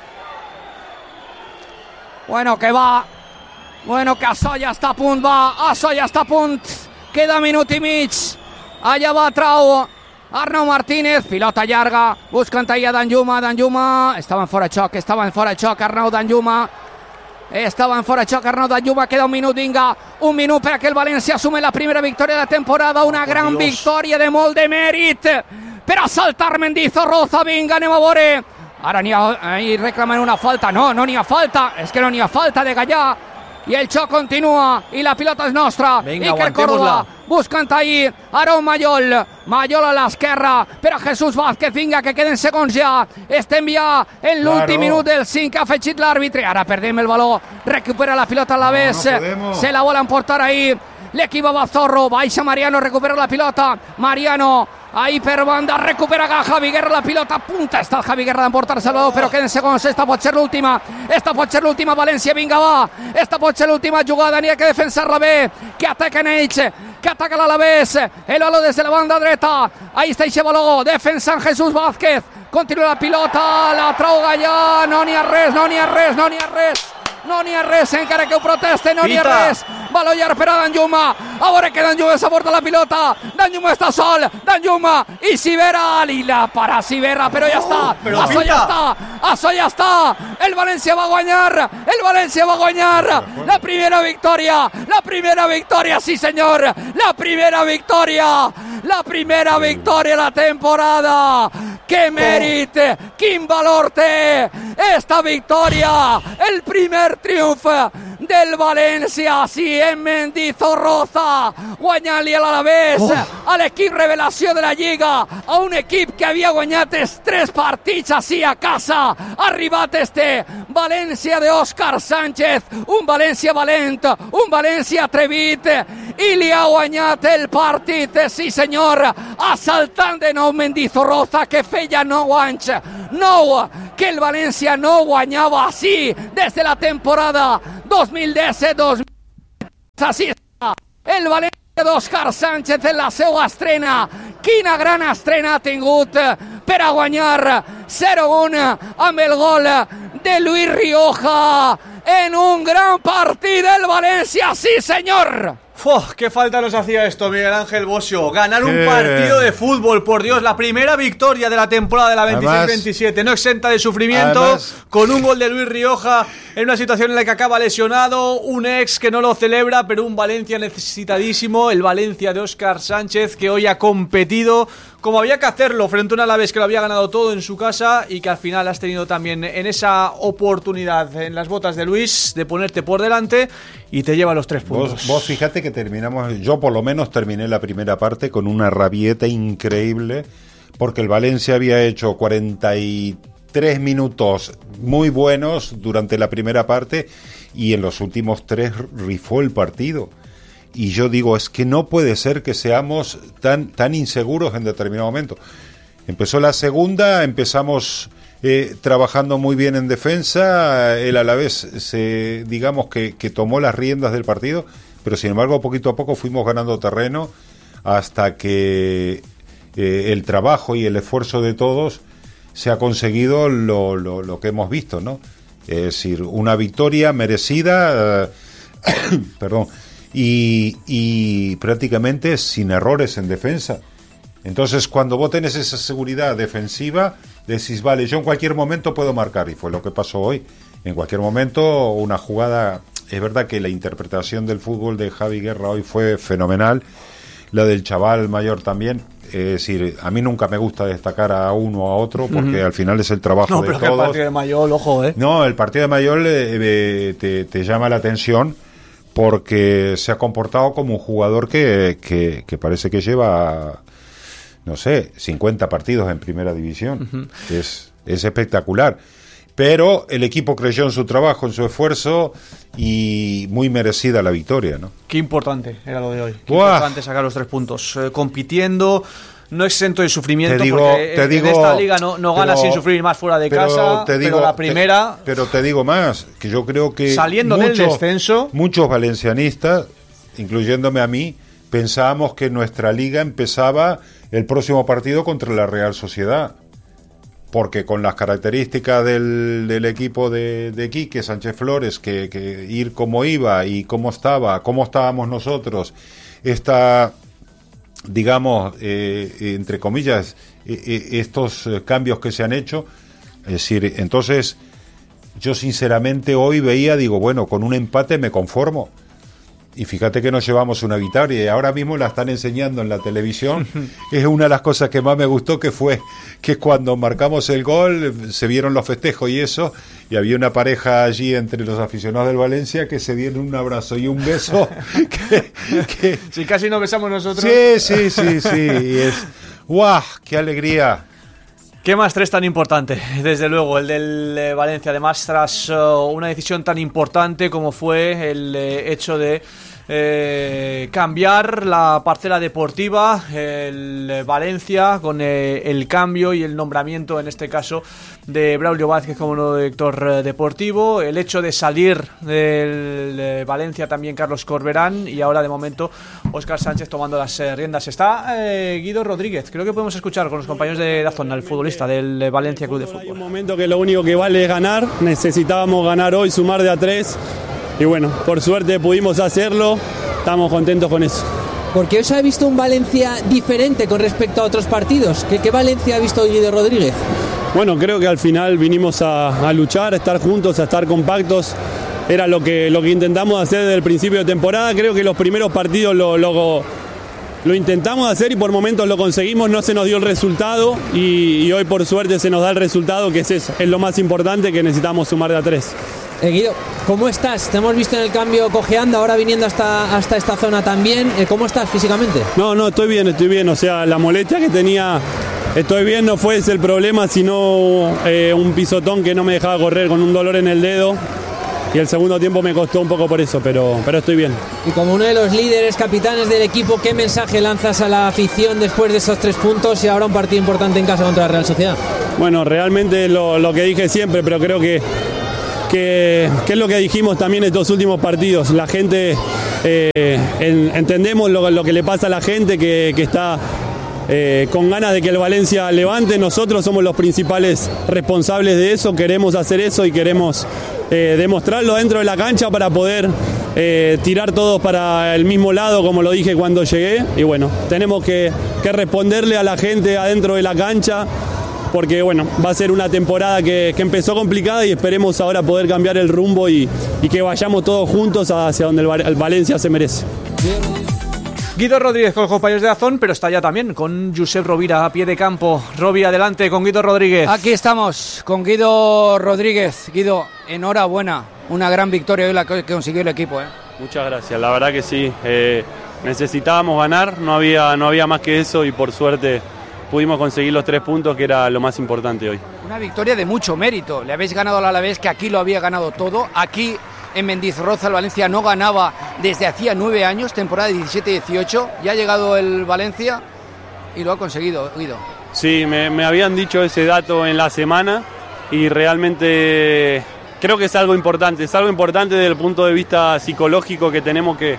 Bueno, que va. Bueno, que això ja està a punt, va. Això ja està a punt. Queda minut i mig. Allà va trau Arnau Martínez, pilota llarga, buscant ahí a Danjuma, Danjuma, estava en fora de xoc, estava en fora de xoc, Arnau Danjuma, estava en fora de xoc, Arnau Danjuma, queda un minut, vinga, un minut per a que el València assume la primera victòria de la temporada, una gran Dios. victòria de molt de mèrit, per a saltar Mendizorroza, vinga, anem a veure, ara n'hi ha, ahí reclamen una falta, no, no n'hi ha falta, és que no n'hi ha falta de Gallà, i el xoc continua, i la pilota és nostra, Vinga, Iker Córdoba, aguantémosla. buscant ahí Aaron Mayol, Mayol a l'esquerra per a Jesús Vázquez, vinga que queden segons ja, estem ja en l'últim Claro. minut del cinc, ha afegit l'àrbitre, ara perdem el baló, recupera la pilota a la vez, No, no podemos. se la volen portar ahí l'equip Bazorro, baixa Mariano, recupera la pilota, Mariano ahí per banda, recupera Javi Guerra la pilota, punta està el Javi Guerra d'emportar-se el baló, però queden segons, esta pot ser l'última, esta pot ser l'última, València, vinga va, esta pot ser l'última jugada, n'hi ha que defensar-la bé, que ataquen ells, que ataca l'Alavés, el baló des de la banda dreta, ahí està eixe baló, defensant Jesús Vázquez, continua la pilota, la trau Gallà, no n'hi ha res, no n'hi ha res, no n'hi ha res, no n'hi ha res, encara que ho proteste, no n'hi ha Pita. res, baló llarg per a Danjuma, a veure que Danjuma s'aporta la pilota, Danjuma està sol, Danjuma, i Sivera, li la para Sivera, però ja està, però això ja Pita. està, això ja està, el València va guanyar, el València va guanyar, la primera victòria, la primera victòria, sí senyor, la primera victòria, la primera victòria de la temporada, que mèrit, quin valor té esta victòria, el primer triomf del València, sí, en Mendizorroza, guanyant-li a l'Alavés, a l'equip revelació de la Lliga, a un equip que que havia guanyat els tres partits així a casa. Ha arribat este València d'Òscar Sánchez, un València valent, un València atrevit, i li ha guanyat el partit, sí senyor, assaltant de nou Mendizorroza, que feia nou anys, nou, que el València no guanyava així des de la temporada dos mil disset dos mil divuit. Així està el València d'Òscar Sánchez en la seva estrena. Quina gran estrena ha tingut per a guanyar zero a un amb el gol de Luis Rioja en un gran partit del València, sí senyor. ¡Fua! ¡Qué falta nos hacía esto, Miguel Ángel Bosio! Ganar un partido de fútbol, por Dios, la primera victoria de la temporada de la veintiséis veintisiete, no exenta de sufrimiento, además, con un gol de Luis Rioja en una situación en la que acaba lesionado, un ex que no lo celebra, pero un Valencia necesitadísimo, el Valencia de Óscar Sánchez, que hoy ha competido como había que hacerlo frente a un Alavés que lo había ganado todo en su casa y que al final has tenido también en esa oportunidad en las botas de Luis de ponerte por delante y te lleva los tres puntos. Vos, vos fíjate que terminamos, yo por lo menos terminé la primera parte con una rabieta increíble, porque el Valencia había hecho cuarenta y tres minutos muy buenos durante la primera parte y en los últimos tres rifó el partido. Y yo digo, es que no puede ser que seamos tan, tan inseguros en determinado momento. Empezó la segunda, empezamos eh, trabajando muy bien en defensa, el Alavés se, digamos que, que tomó las riendas del partido, pero sin embargo poquito a poco fuimos ganando terreno hasta que eh, el trabajo y el esfuerzo de todos se ha conseguido lo, lo, lo que hemos visto, ¿no? Es decir, una victoria merecida, eh, perdón, Y, y prácticamente sin errores en defensa. Entonces cuando vos tenés esa seguridad defensiva, decís, vale, yo en cualquier momento puedo marcar, y fue lo que pasó hoy. En cualquier momento una jugada, es verdad que la interpretación del fútbol de Javi Guerra hoy fue fenomenal, la del chaval mayor también. Es decir, a mí nunca me gusta destacar a uno o a otro porque uh-huh. al final es el trabajo no, de pero todos. Que el partido de Mayol, ojo, ¿eh? No, el partido de Mayol eh, eh, te, te llama la atención porque se ha comportado como un jugador que, que, que parece que lleva, no sé, cincuenta partidos en primera división. Uh-huh. Es, es espectacular. Pero el equipo creyó en su trabajo, en su esfuerzo, y muy merecida la victoria, ¿no? Qué importante era lo de hoy. Qué Uah. importante sacar los tres puntos. Eh, compitiendo, no exento de sufrimiento, te digo, porque te en, digo, en esta liga no, no pero, ganas sin sufrir más fuera de pero casa, te digo, pero la primera... Te, pero te digo más, que yo creo que... Saliendo muchos, del descenso... Muchos valencianistas, incluyéndome a mí, pensábamos que nuestra liga empezaba el próximo partido contra la Real Sociedad. Porque con las características del, del equipo de, de Quique Sánchez Flores, que, que ir como iba y cómo estaba, cómo estábamos nosotros, esta, digamos, eh, entre comillas, eh, estos cambios que se han hecho, es decir, entonces yo sinceramente hoy veía, digo, bueno, con un empate me conformo. Y fíjate que nos llevamos una victoria y ahora mismo la están enseñando en la televisión. Es una de las cosas que más me gustó, que fue que cuando marcamos el gol se vieron los festejos y eso, y había una pareja allí entre los aficionados del Valencia que se dieron un abrazo y un beso que, que... Si casi nos besamos nosotros. Sí, sí, sí, sí, y es ¡guau! ¡Qué alegría! ¿Qué más tres tan importante? Desde luego, el del eh, Valencia. Además, tras uh, una decisión tan importante como fue el eh, hecho de eh, cambiar la parcela deportiva, el eh, Valencia, con eh, el cambio y el nombramiento, en este caso, de Braulio Vázquez como nuevo director eh, deportivo, el hecho de salir del eh, Valencia también Carlos Corberán, y ahora de momento Óscar Sánchez tomando las eh, riendas. Está eh, Guido Rodríguez, creo que podemos escuchar con los compañeros de Dazón, el futbolista del Valencia Club de Fútbol. Hay un momento que lo único que vale es ganar, necesitábamos ganar hoy, sumar de a tres, y bueno, por suerte pudimos hacerlo, estamos contentos con eso. Porque hoy se ha visto un Valencia diferente con respecto a otros partidos. ¿Qué, qué Valencia ha visto Guido Rodríguez? Bueno, creo que al final vinimos a, a luchar, a estar juntos, a estar compactos. Era lo que, lo que intentamos hacer desde el principio de temporada. Creo que los primeros partidos lo, lo, lo intentamos hacer y por momentos lo conseguimos, no se nos dio el resultado y, y hoy por suerte se nos da el resultado, que es eso, es lo más importante, que necesitamos sumar de a tres. Eh, Guido, ¿cómo estás? Te hemos visto en el cambio cojeando, ahora viniendo hasta, hasta esta zona también. Eh, ¿Cómo estás físicamente? No, no, estoy bien, estoy bien. O sea, la molestia que tenía estoy bien, no fue ese el problema, sino eh, un pisotón que no me dejaba correr con un dolor en el dedo. Y el segundo tiempo me costó un poco por eso, pero, pero estoy bien. Y como uno de los líderes, capitanes del equipo, ¿qué mensaje lanzas a la afición después de esos tres puntos y ahora un partido importante en casa contra la Real Sociedad? Bueno, realmente lo, lo que dije siempre, pero creo que, que, que es lo que dijimos también estos últimos partidos. La gente, eh, en, entendemos lo, lo que le pasa a la gente que, que está... Eh, con ganas de que el Valencia levante. Nosotros somos los principales responsables de eso, queremos hacer eso y queremos eh, demostrarlo dentro de la cancha para poder eh, tirar todos para el mismo lado, como lo dije cuando llegué. Y bueno, tenemos que, que responderle a la gente adentro de la cancha, porque bueno, va a ser una temporada que, que empezó complicada y esperemos ahora poder cambiar el rumbo y, y que vayamos todos juntos hacia donde el, el Valencia se merece. Guido Rodríguez con los compañeros de Dazón, pero está ya también con Josep Rovira a pie de campo. Robi, adelante con Guido Rodríguez. Aquí estamos con Guido Rodríguez. Guido, enhorabuena, una gran victoria hoy la que consiguió el equipo, ¿eh? Muchas gracias, la verdad que sí. Eh, necesitábamos ganar, no había, no había más que eso y por suerte pudimos conseguir los tres puntos, que era lo más importante hoy. Una victoria de mucho mérito. Le habéis ganado al Alavés, que aquí lo había ganado todo. Aquí en Mendizorroza el Valencia no ganaba desde hacía nueve años, temporada diecisiete dieciocho. Ya ha llegado el Valencia y lo ha conseguido, Guido. Sí, me, me habían dicho ese dato en la semana y realmente creo que es algo importante. Es algo importante desde el punto de vista psicológico, que tenemos que,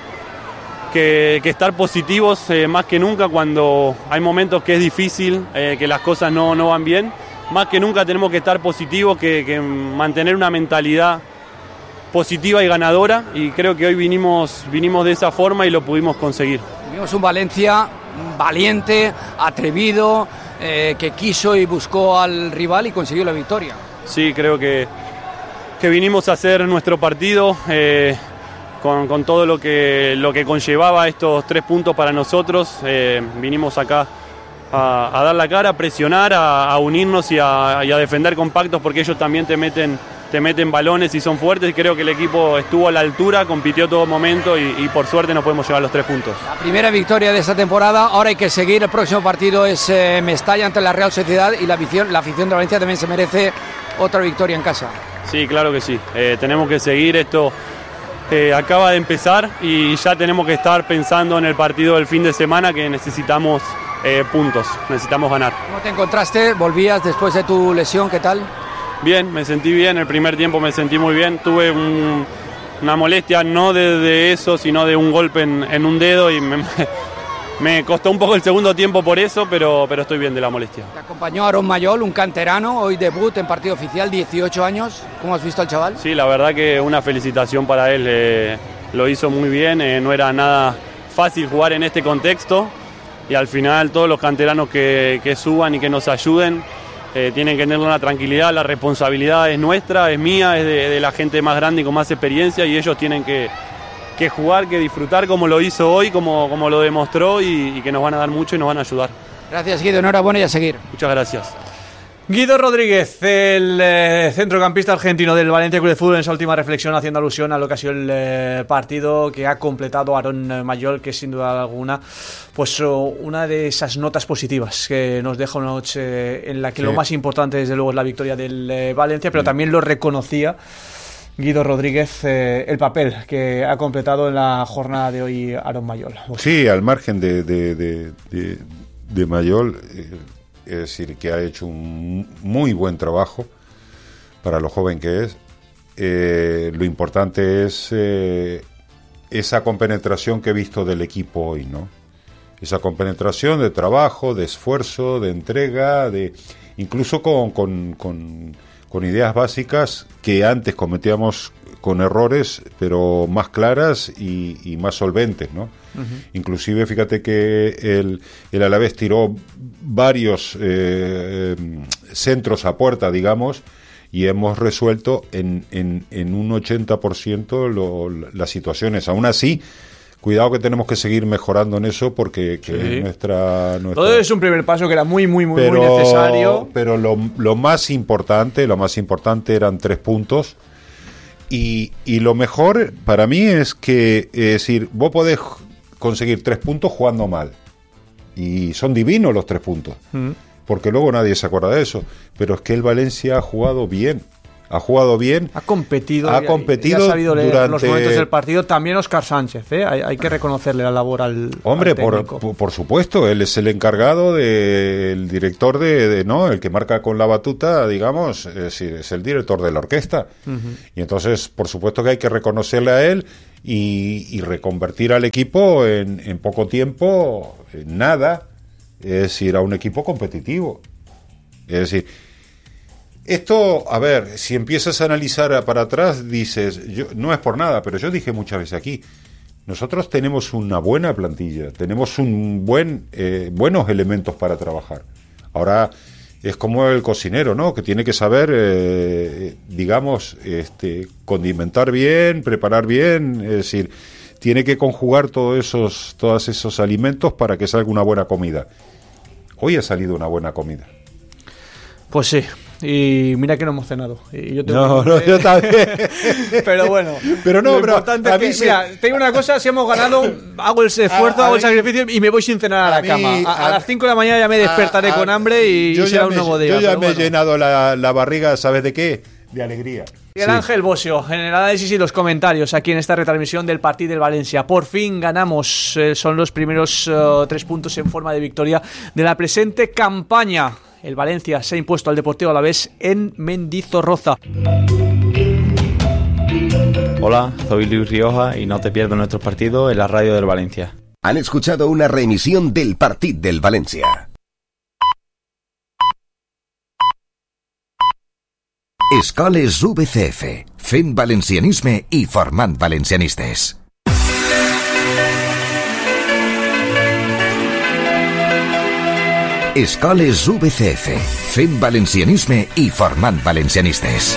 que, que estar positivos eh, más que nunca cuando hay momentos que es difícil, eh, que las cosas no, no van bien. Más que nunca tenemos que estar positivos, que, que mantener una mentalidad positiva y ganadora, y creo que hoy vinimos, vinimos de esa forma y lo pudimos conseguir. Vimos un Valencia valiente, atrevido, eh, que quiso y buscó al rival y consiguió la victoria. Sí, creo que, que vinimos a hacer nuestro partido eh, con, con todo lo que, lo que conllevaba estos tres puntos para nosotros. Eh, vinimos acá a, a dar la cara, a presionar, a, a unirnos y a, y a defender compactos, porque ellos también te meten te meten balones y son fuertes, y creo que el equipo estuvo a la altura, compitió todo momento y, y por suerte nos podemos llevar los tres puntos. La primera victoria de esta temporada, ahora hay que seguir. El próximo partido es eh, Mestalla ante la Real Sociedad, y la afición, la afición de Valencia también se merece otra victoria en casa. Sí, claro que sí, eh, tenemos que seguir, esto eh, acaba de empezar y ya tenemos que estar pensando en el partido del fin de semana, que necesitamos eh, puntos, necesitamos ganar. ¿Cómo te encontraste? ¿Volvías después de tu lesión? ¿Qué tal? Bien, me sentí bien, el primer tiempo me sentí muy bien, tuve un, una molestia no de, de eso, sino de un golpe en, en un dedo y me, me costó un poco el segundo tiempo por eso, pero, pero estoy bien de la molestia. Te acompañó Aaron Mayol, un canterano, hoy debut en partido oficial, dieciocho años. ¿Cómo has visto al chaval? Sí, la verdad que una felicitación para él, eh, lo hizo muy bien, eh, no era nada fácil jugar en este contexto y al final todos los canteranos que, que suban y que nos ayuden, Eh, tienen que tener una tranquilidad, la responsabilidad es nuestra, es mía, es de, de la gente más grande y con más experiencia, y ellos tienen que, que jugar, que disfrutar como lo hizo hoy, como, como lo demostró, y, y que nos van a dar mucho y nos van a ayudar. Gracias, Guido, enhorabuena y a seguir. Muchas gracias. Guido Rodríguez, el eh, centrocampista argentino del Valencia Club de Fútbol, en esa última reflexión haciendo alusión a lo que ha sido el eh, partido que ha completado Aaron Mayol, que sin duda alguna pues oh, una de esas notas positivas que nos deja una noche en la que sí, lo más importante desde luego es la victoria del eh, Valencia, pero sí, también lo reconocía Guido Rodríguez, eh, el papel que ha completado en la jornada de hoy Aaron Mayol. Sí, al margen de, de, de, de, de Mayol, eh, es decir, que ha hecho un muy buen trabajo para lo joven que es. Eh, lo importante es eh, esa compenetración que he visto del equipo hoy, ¿no? Esa compenetración de trabajo, de esfuerzo, de entrega, de incluso con, con, con, con ideas básicas que antes cometíamos con errores, pero más claras y, y más solventes, ¿no? Uh-huh. Inclusive, fíjate que el, el Alavés tiró varios eh, centros a puerta, digamos, y hemos resuelto en, en, en un ochenta por ciento lo, las situaciones. Aún así, cuidado que tenemos que seguir mejorando en eso, porque que sí, nuestra, nuestra... Todo es un primer paso que era muy, muy, muy, pero, muy necesario. Pero lo, lo más importante, lo más importante eran tres puntos. Y, y lo mejor para mí es que, es decir, vos podés conseguir tres puntos jugando mal. Y son divinos los tres puntos. Mm. porque luego nadie se acuerda de eso, pero es que el Valencia ha jugado bien. Ha jugado bien. Ha competido. Ha y, competido y ha sabido leer durante los momentos del partido. También Óscar Sánchez, ¿eh? hay, hay que reconocerle la labor al Hombre, al por, por, por supuesto, él es el encargado, de, el director de, de, ¿no? El que marca con la batuta, digamos, es, es el director de la orquesta. Uh-huh. Y entonces, por supuesto que hay que reconocerle a él y, y reconvertir al equipo en, en poco tiempo, en nada, es decir, a un equipo competitivo. Es decir, esto, a ver, si empiezas a analizar para atrás, dices, yo, no es por nada, pero yo dije muchas veces aquí, nosotros tenemos una buena plantilla, tenemos un buen, eh, buenos elementos para trabajar. Ahora es como el cocinero, ¿no? Que tiene que saber, eh, digamos, este, condimentar bien, preparar bien, es decir, tiene que conjugar todos esos, todos esos alimentos para que salga una buena comida. Hoy ha salido una buena comida. Pues sí. Y mira que no hemos cenado. Y yo tengo no, que... no, yo también. Pero bueno. Pero no, lo pero importante a es que, mí se... mira, tengo una cosa, si hemos ganado, hago el esfuerzo, a, a hago el mí, sacrificio y me voy sin cenar a la a mí, cama. A, a, a las cinco de la mañana ya me despertaré a, a, con hambre y, y será me, un nuevo día. Yo ya me bueno. he llenado la, la barriga, ¿sabes de qué? De alegría. Miguel sí. Ángel Bosio, en el análisis y los comentarios aquí en esta retransmisión del partido del Valencia. Por fin ganamos, eh, son los primeros uh, tres puntos en forma de victoria de la presente campaña. El Valencia se ha impuesto al Deportivo Alavés en Mendizorroza. Hola, soy Luis Rioja y no te pierdas nuestros partidos en la radio del Valencia. Han escuchado una reemisión del Partit del Valencia. Escoles U B C F, fent valencianisme i formant valencianistes. Escoles U B C F, fent valencianisme i formant valencianistes.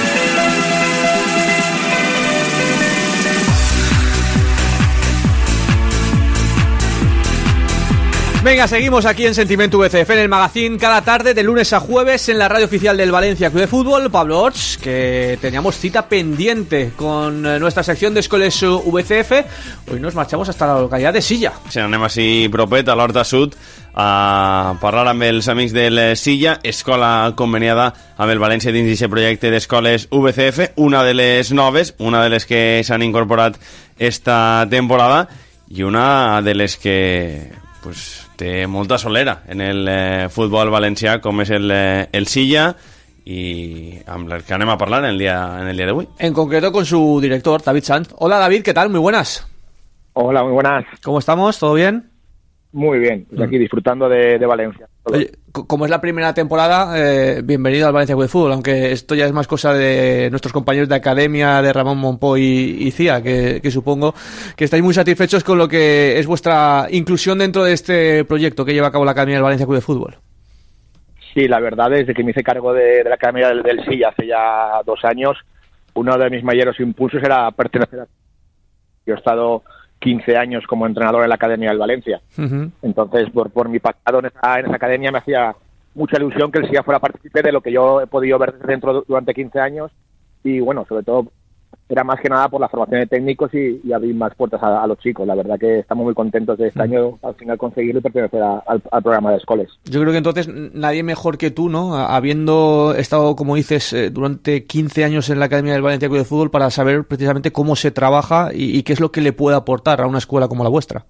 Venga, seguimos aquí en Sentimiento V C F, en el magazine, cada tarde de lunes a jueves en la radio oficial del Valencia Club de Fútbol. Pablo Orts, que teníamos cita pendiente con nuestra sección de Escoles V C F. Hoy nos marchamos hasta la localidad de Silla. Sí, anem així propet, a l'Horta Sud, a parlar amb els amics del Silla, escola conveniada amb el València dins d'aquest projecte d'escoles V C F, una de les noves, una de les que s'han incorporat esta temporada i una de les que pues, té molta solera en el eh, futbol valencià, com és el, eh, el Silla, y amb el que anem a parlar en el día en el día de hoy. En concreto con su director, David Sanz. Hola David, ¿qué tal? Muy buenas. Hola, muy buenas. ¿Cómo estamos? ¿Todo bien? Muy bien, pues aquí disfrutando de, de Valencia. Oye, como es la primera temporada, eh, bienvenido al Valencia Club de Fútbol, aunque esto ya es más cosa de nuestros compañeros de academia, de Ramón Monpó y, y Cía, que, que supongo que estáis muy satisfechos con lo que es vuestra inclusión dentro de este proyecto que lleva a cabo la Academia del Valencia Club de Fútbol. Sí, la verdad, desde que me hice cargo de, de la Academia del, del Silla hace ya dos años, uno de mis mayores impulsos era pertenecer a... Yo he estado quince años como entrenador en la Academia del Valencia. Uh-huh. Entonces, por, por mi pasado en esa, en esa academia me hacía mucha ilusión que el Silla fuera partícipe de lo que yo he podido ver desde dentro durante quince años y, bueno, sobre todo era más que nada por la formación de técnicos y, y abrir más puertas a, a los chicos. La verdad que estamos muy contentos de este uh-huh. año al final conseguirlo y pertenecer a, al, al programa de escoles. Yo creo que entonces nadie mejor que tú, ¿no? Habiendo estado, como dices, eh, durante quince años en la Academia del Valencia Club de Fútbol para saber precisamente cómo se trabaja y, y qué es lo que le puede aportar a una escuela como la vuestra.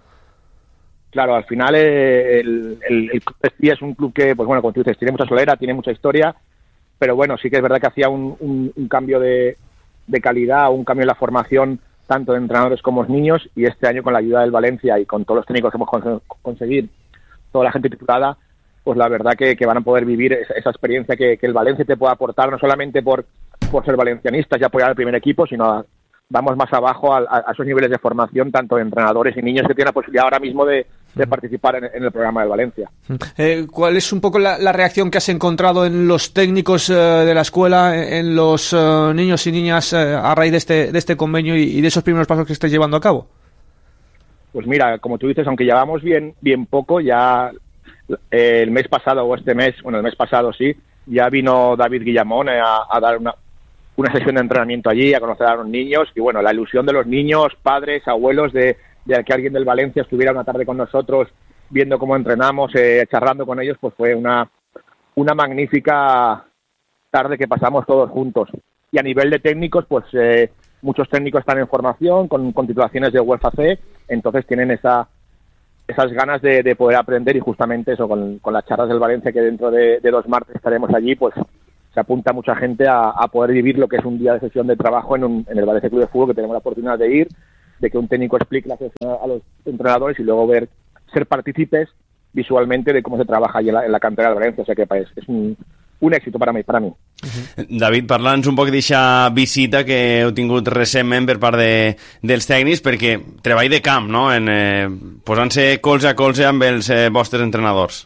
Claro, al final eh, el, el, el club de es un club que, pues bueno, como tú dices, tiene mucha solera, tiene mucha historia, pero bueno, sí que es verdad que hacía un, un, un cambio de de calidad, un cambio en la formación tanto de entrenadores como de niños, y este año con la ayuda del Valencia y con todos los técnicos que hemos cons- conseguido, toda la gente titulada, pues la verdad que, que van a poder vivir esa, esa experiencia que, que el Valencia te puede aportar, no solamente por, por ser valencianistas y apoyar al primer equipo, sino a, vamos más abajo a, a, a esos niveles de formación, tanto de entrenadores y niños que tienen la posibilidad ahora mismo de, de participar en, en el programa del Valencia. Eh, ¿Cuál es un poco la, la reacción que has encontrado en los técnicos eh, de la escuela, en los eh, niños y niñas eh, a raíz de este, de este convenio y, y de esos primeros pasos que estáis llevando a cabo? Pues mira, como tú dices, aunque llevamos bien, bien poco, ya eh, el mes pasado o este mes, bueno, el mes pasado sí, ya vino David Guillamón eh, a, a dar una una sesión de entrenamiento allí, a conocer a los niños, y bueno, la ilusión de los niños, padres, abuelos, de, de que alguien del Valencia estuviera una tarde con nosotros viendo cómo entrenamos, eh, charlando con ellos, pues fue una, una magnífica tarde que pasamos todos juntos. Y a nivel de técnicos, pues eh, muchos técnicos están en formación, con, con titulaciones de UEFA C, entonces tienen esa esas ganas de, de poder aprender, y justamente eso, con, con las charlas del Valencia, que dentro de, de dos martes estaremos allí, pues se apunta mucha gente a, a poder vivir lo que es un día de sesión de trabajo en, un, en el Valencia Club de Fútbol, que tenemos la oportunidad de ir, de que un técnico explique la sesión a los entrenadores y luego ver, ser partícipes visualmente de cómo se trabaja allí en la, en la cantera del Valencia. O sea que pues, es un, un èxit per a mi. Per a mi. Uh-huh. David, parla'ns un poc d'aquesta visita que heu tingut recentment per part de, dels tècnics, perquè treball de camp, no?, en, eh, posant-se colze a colze amb els eh, vostres entrenadors.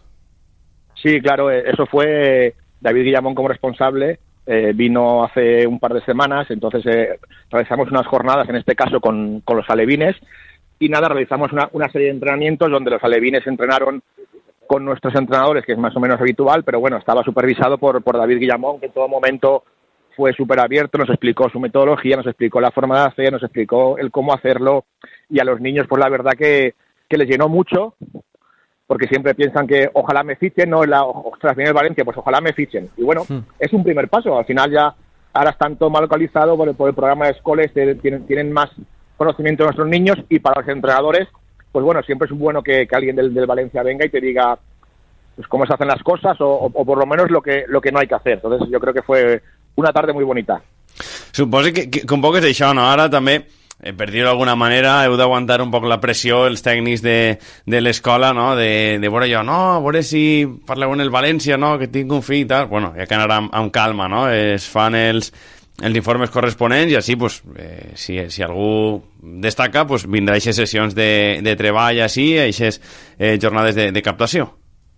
Sí, claro, eso fue David Guillamón como responsable, eh, vino hace un par de semanas, entonces eh, realizamos unas jornadas, en este caso con, con los alevines, y nada, realizamos una, una serie de entrenamientos donde los alevines entrenaron con nuestros entrenadores, que es más o menos habitual, pero bueno, estaba supervisado por, por David Guillamón, que en todo momento fue súper abierto, nos explicó su metodología, nos explicó la forma de hacer, nos explicó el cómo hacerlo, y a los niños, pues la verdad que, que les llenó mucho, porque siempre piensan que ojalá me fichen, no, la, ostras, viene el Valencia, pues ojalá me fichen. Y bueno, sí. Es un primer paso, al final ya, ahora están todo mal localizado por el, por el programa de escoles, tienen, tienen más conocimiento de nuestros niños, y para los entrenadores, pues bueno, siempre es bueno que, que alguien del, del Valencia venga y te diga pues cómo se hacen las cosas, o, o, o por lo menos lo que, lo que no hay que hacer. Entonces yo creo que fue una tarde muy bonita. Suposo que, que, que un poc és això, no? Ara també, eh, per dir-ho d'alguna manera, heu d'aguantar un poc la pressió, els tècnics de, de l'escola, no?, de, de veure jo, no, a veure si parleu en el València, no?, que tinc un fill i tal. Bueno, ja que anar amb, amb calma, no?, es fan els, els informes corresponents, i així, pues, eh, si, si algú destaca, pues, vindrà a aquestes sessions de, de treball, així, a aquestes eh, jornades de, de captació.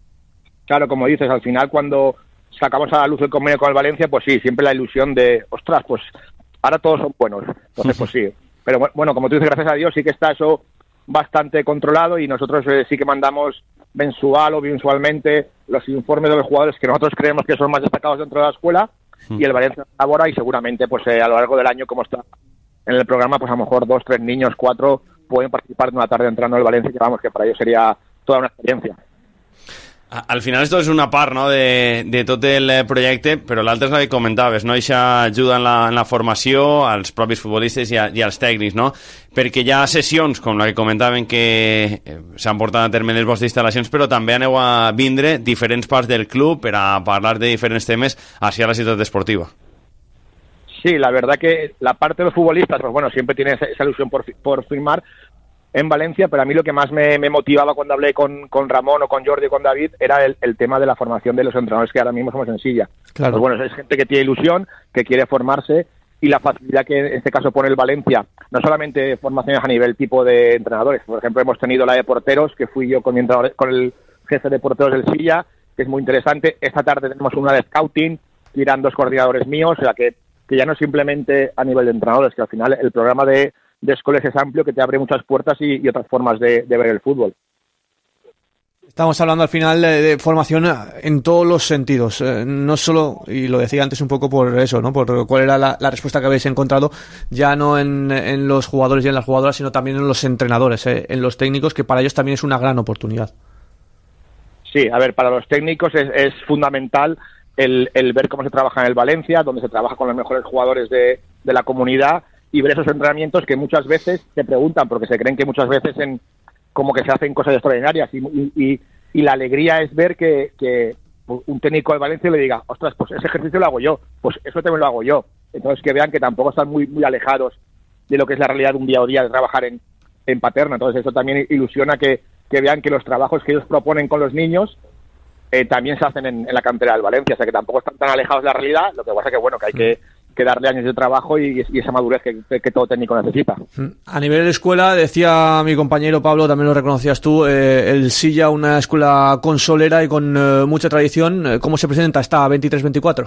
Claro, como dices, al final cuando sacamos a la luz el convenio con el Valencia, pues sí, siempre la ilusión de, ostras, pues ahora todos son buenos. Entonces, pues sí. Pero bueno, como tú dices, gracias a Dios sí que está eso bastante controlado, y nosotros eh, sí que mandamos mensual o mensualmente los informes de los jugadores que nosotros creemos que son más destacados dentro de la escuela, mm. y el Valencia elabora, y seguramente pues eh, a lo largo del año, como está en el programa, pues a lo mejor dos, tres niños, cuatro pueden participar de una tarde entrando en el Valencia, que vamos, que para ellos sería toda una experiencia. Al final esto és una part, no?, de, de tot el projecte, però l'altre és la que comentaves, no?, això ajuda en la, en la formació als propis futbolistes i, a, i als tècnics, no?, perquè hi ha sessions com la que comentaven que s'han portat a terme les vostres instal·lacions, però també aneu a vindre diferents parts del club per a parlar de diferents temes hacia la ciutat esportiva. Sí, la verdad que la parte de los futbolistas, pues bueno, siempre tiene esa, esa ilusión por, por firmar en Valencia, pero a mí lo que más me, me motivaba cuando hablé con, con Ramón o con Jordi o con David era el, el tema de la formación de los entrenadores que ahora mismo somos en Silla. Claro. Pues bueno, es gente que tiene ilusión, que quiere formarse, y la facilidad que en este caso pone el Valencia, no solamente formaciones a nivel tipo de entrenadores, por ejemplo hemos tenido la de porteros, que fui yo con, mi entrenador, con el jefe de porteros del Silla, que es muy interesante. Esta tarde tenemos una de scouting, que irán dos coordinadores míos, o sea que, que ya no simplemente a nivel de entrenadores, que al final el programa de de escuelas es amplio, que te abre muchas puertas y, y otras formas de, de ver el fútbol. Estamos hablando al final de, de formación en todos los sentidos, eh, no solo, y lo decía antes un poco por eso, ¿no?, por cuál era la, la respuesta que habéis encontrado, ya no en, en los jugadores y en las jugadoras, sino también en los entrenadores, eh, en los técnicos, que para ellos también es una gran oportunidad. Sí, a ver, para los técnicos es, es fundamental el, el ver cómo se trabaja en el Valencia, donde se trabaja con los mejores jugadores de, de la comunidad, y ver esos entrenamientos que muchas veces se preguntan, porque se creen que muchas veces en como que se hacen cosas extraordinarias, y, y, y la alegría es ver que, que un técnico de Valencia le diga, ostras, pues ese ejercicio lo hago yo, pues eso también lo hago yo. Entonces que vean que tampoco están muy muy alejados de lo que es la realidad de un día a día de trabajar en, en Paterna. Entonces eso también ilusiona que, que vean que los trabajos que ellos proponen con los niños eh, también se hacen en, en la cantera del Valencia, o sea que tampoco están tan alejados de la realidad. Lo que pasa que bueno, que hay que que darle años de trabajo y, y esa madurez que, que todo técnico necesita. A nivel de escuela, decía mi compañero Pablo, también lo reconocías tú, eh, el Silla, una escuela consolera y con eh, mucha tradición. ¿Cómo se presenta esta veintitrés veinticuatro?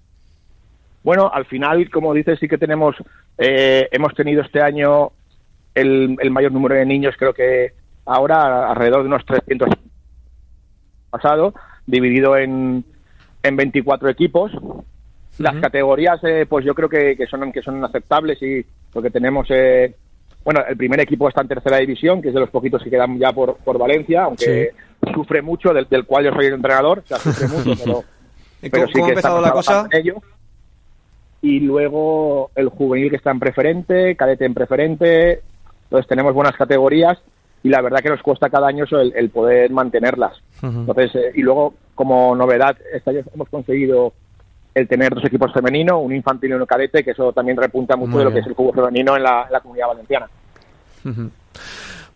Bueno, al final, como dices, sí que tenemos, eh, hemos tenido este año el, el mayor número de niños, creo que ahora alrededor de unos trescientos pasado, dividido en, en veinticuatro equipos. Las uh-huh. categorías, eh, pues yo creo que, que son que son aceptables, y porque tenemos eh, bueno, el primer equipo está en tercera división, que es de los poquitos que quedan ya por, por Valencia, aunque sí. sufre mucho, del, del cual yo soy el entrenador, o sea, sufre mucho, pero, ¿Y pero cómo, sí cómo que ha empezado la cosa? En ello. Y luego el juvenil que está en preferente, cadete en preferente, entonces tenemos buenas categorías y la verdad que nos cuesta cada año eso, el, el poder mantenerlas. Uh-huh. Entonces, eh, y luego, como novedad, este año hemos conseguido el tener dos equipos femeninos, un infantil y un cadete, que eso también repunta mucho Muy de lo bien. que es el fútbol femenino en la, en la Comunidad Valenciana. Uh-huh.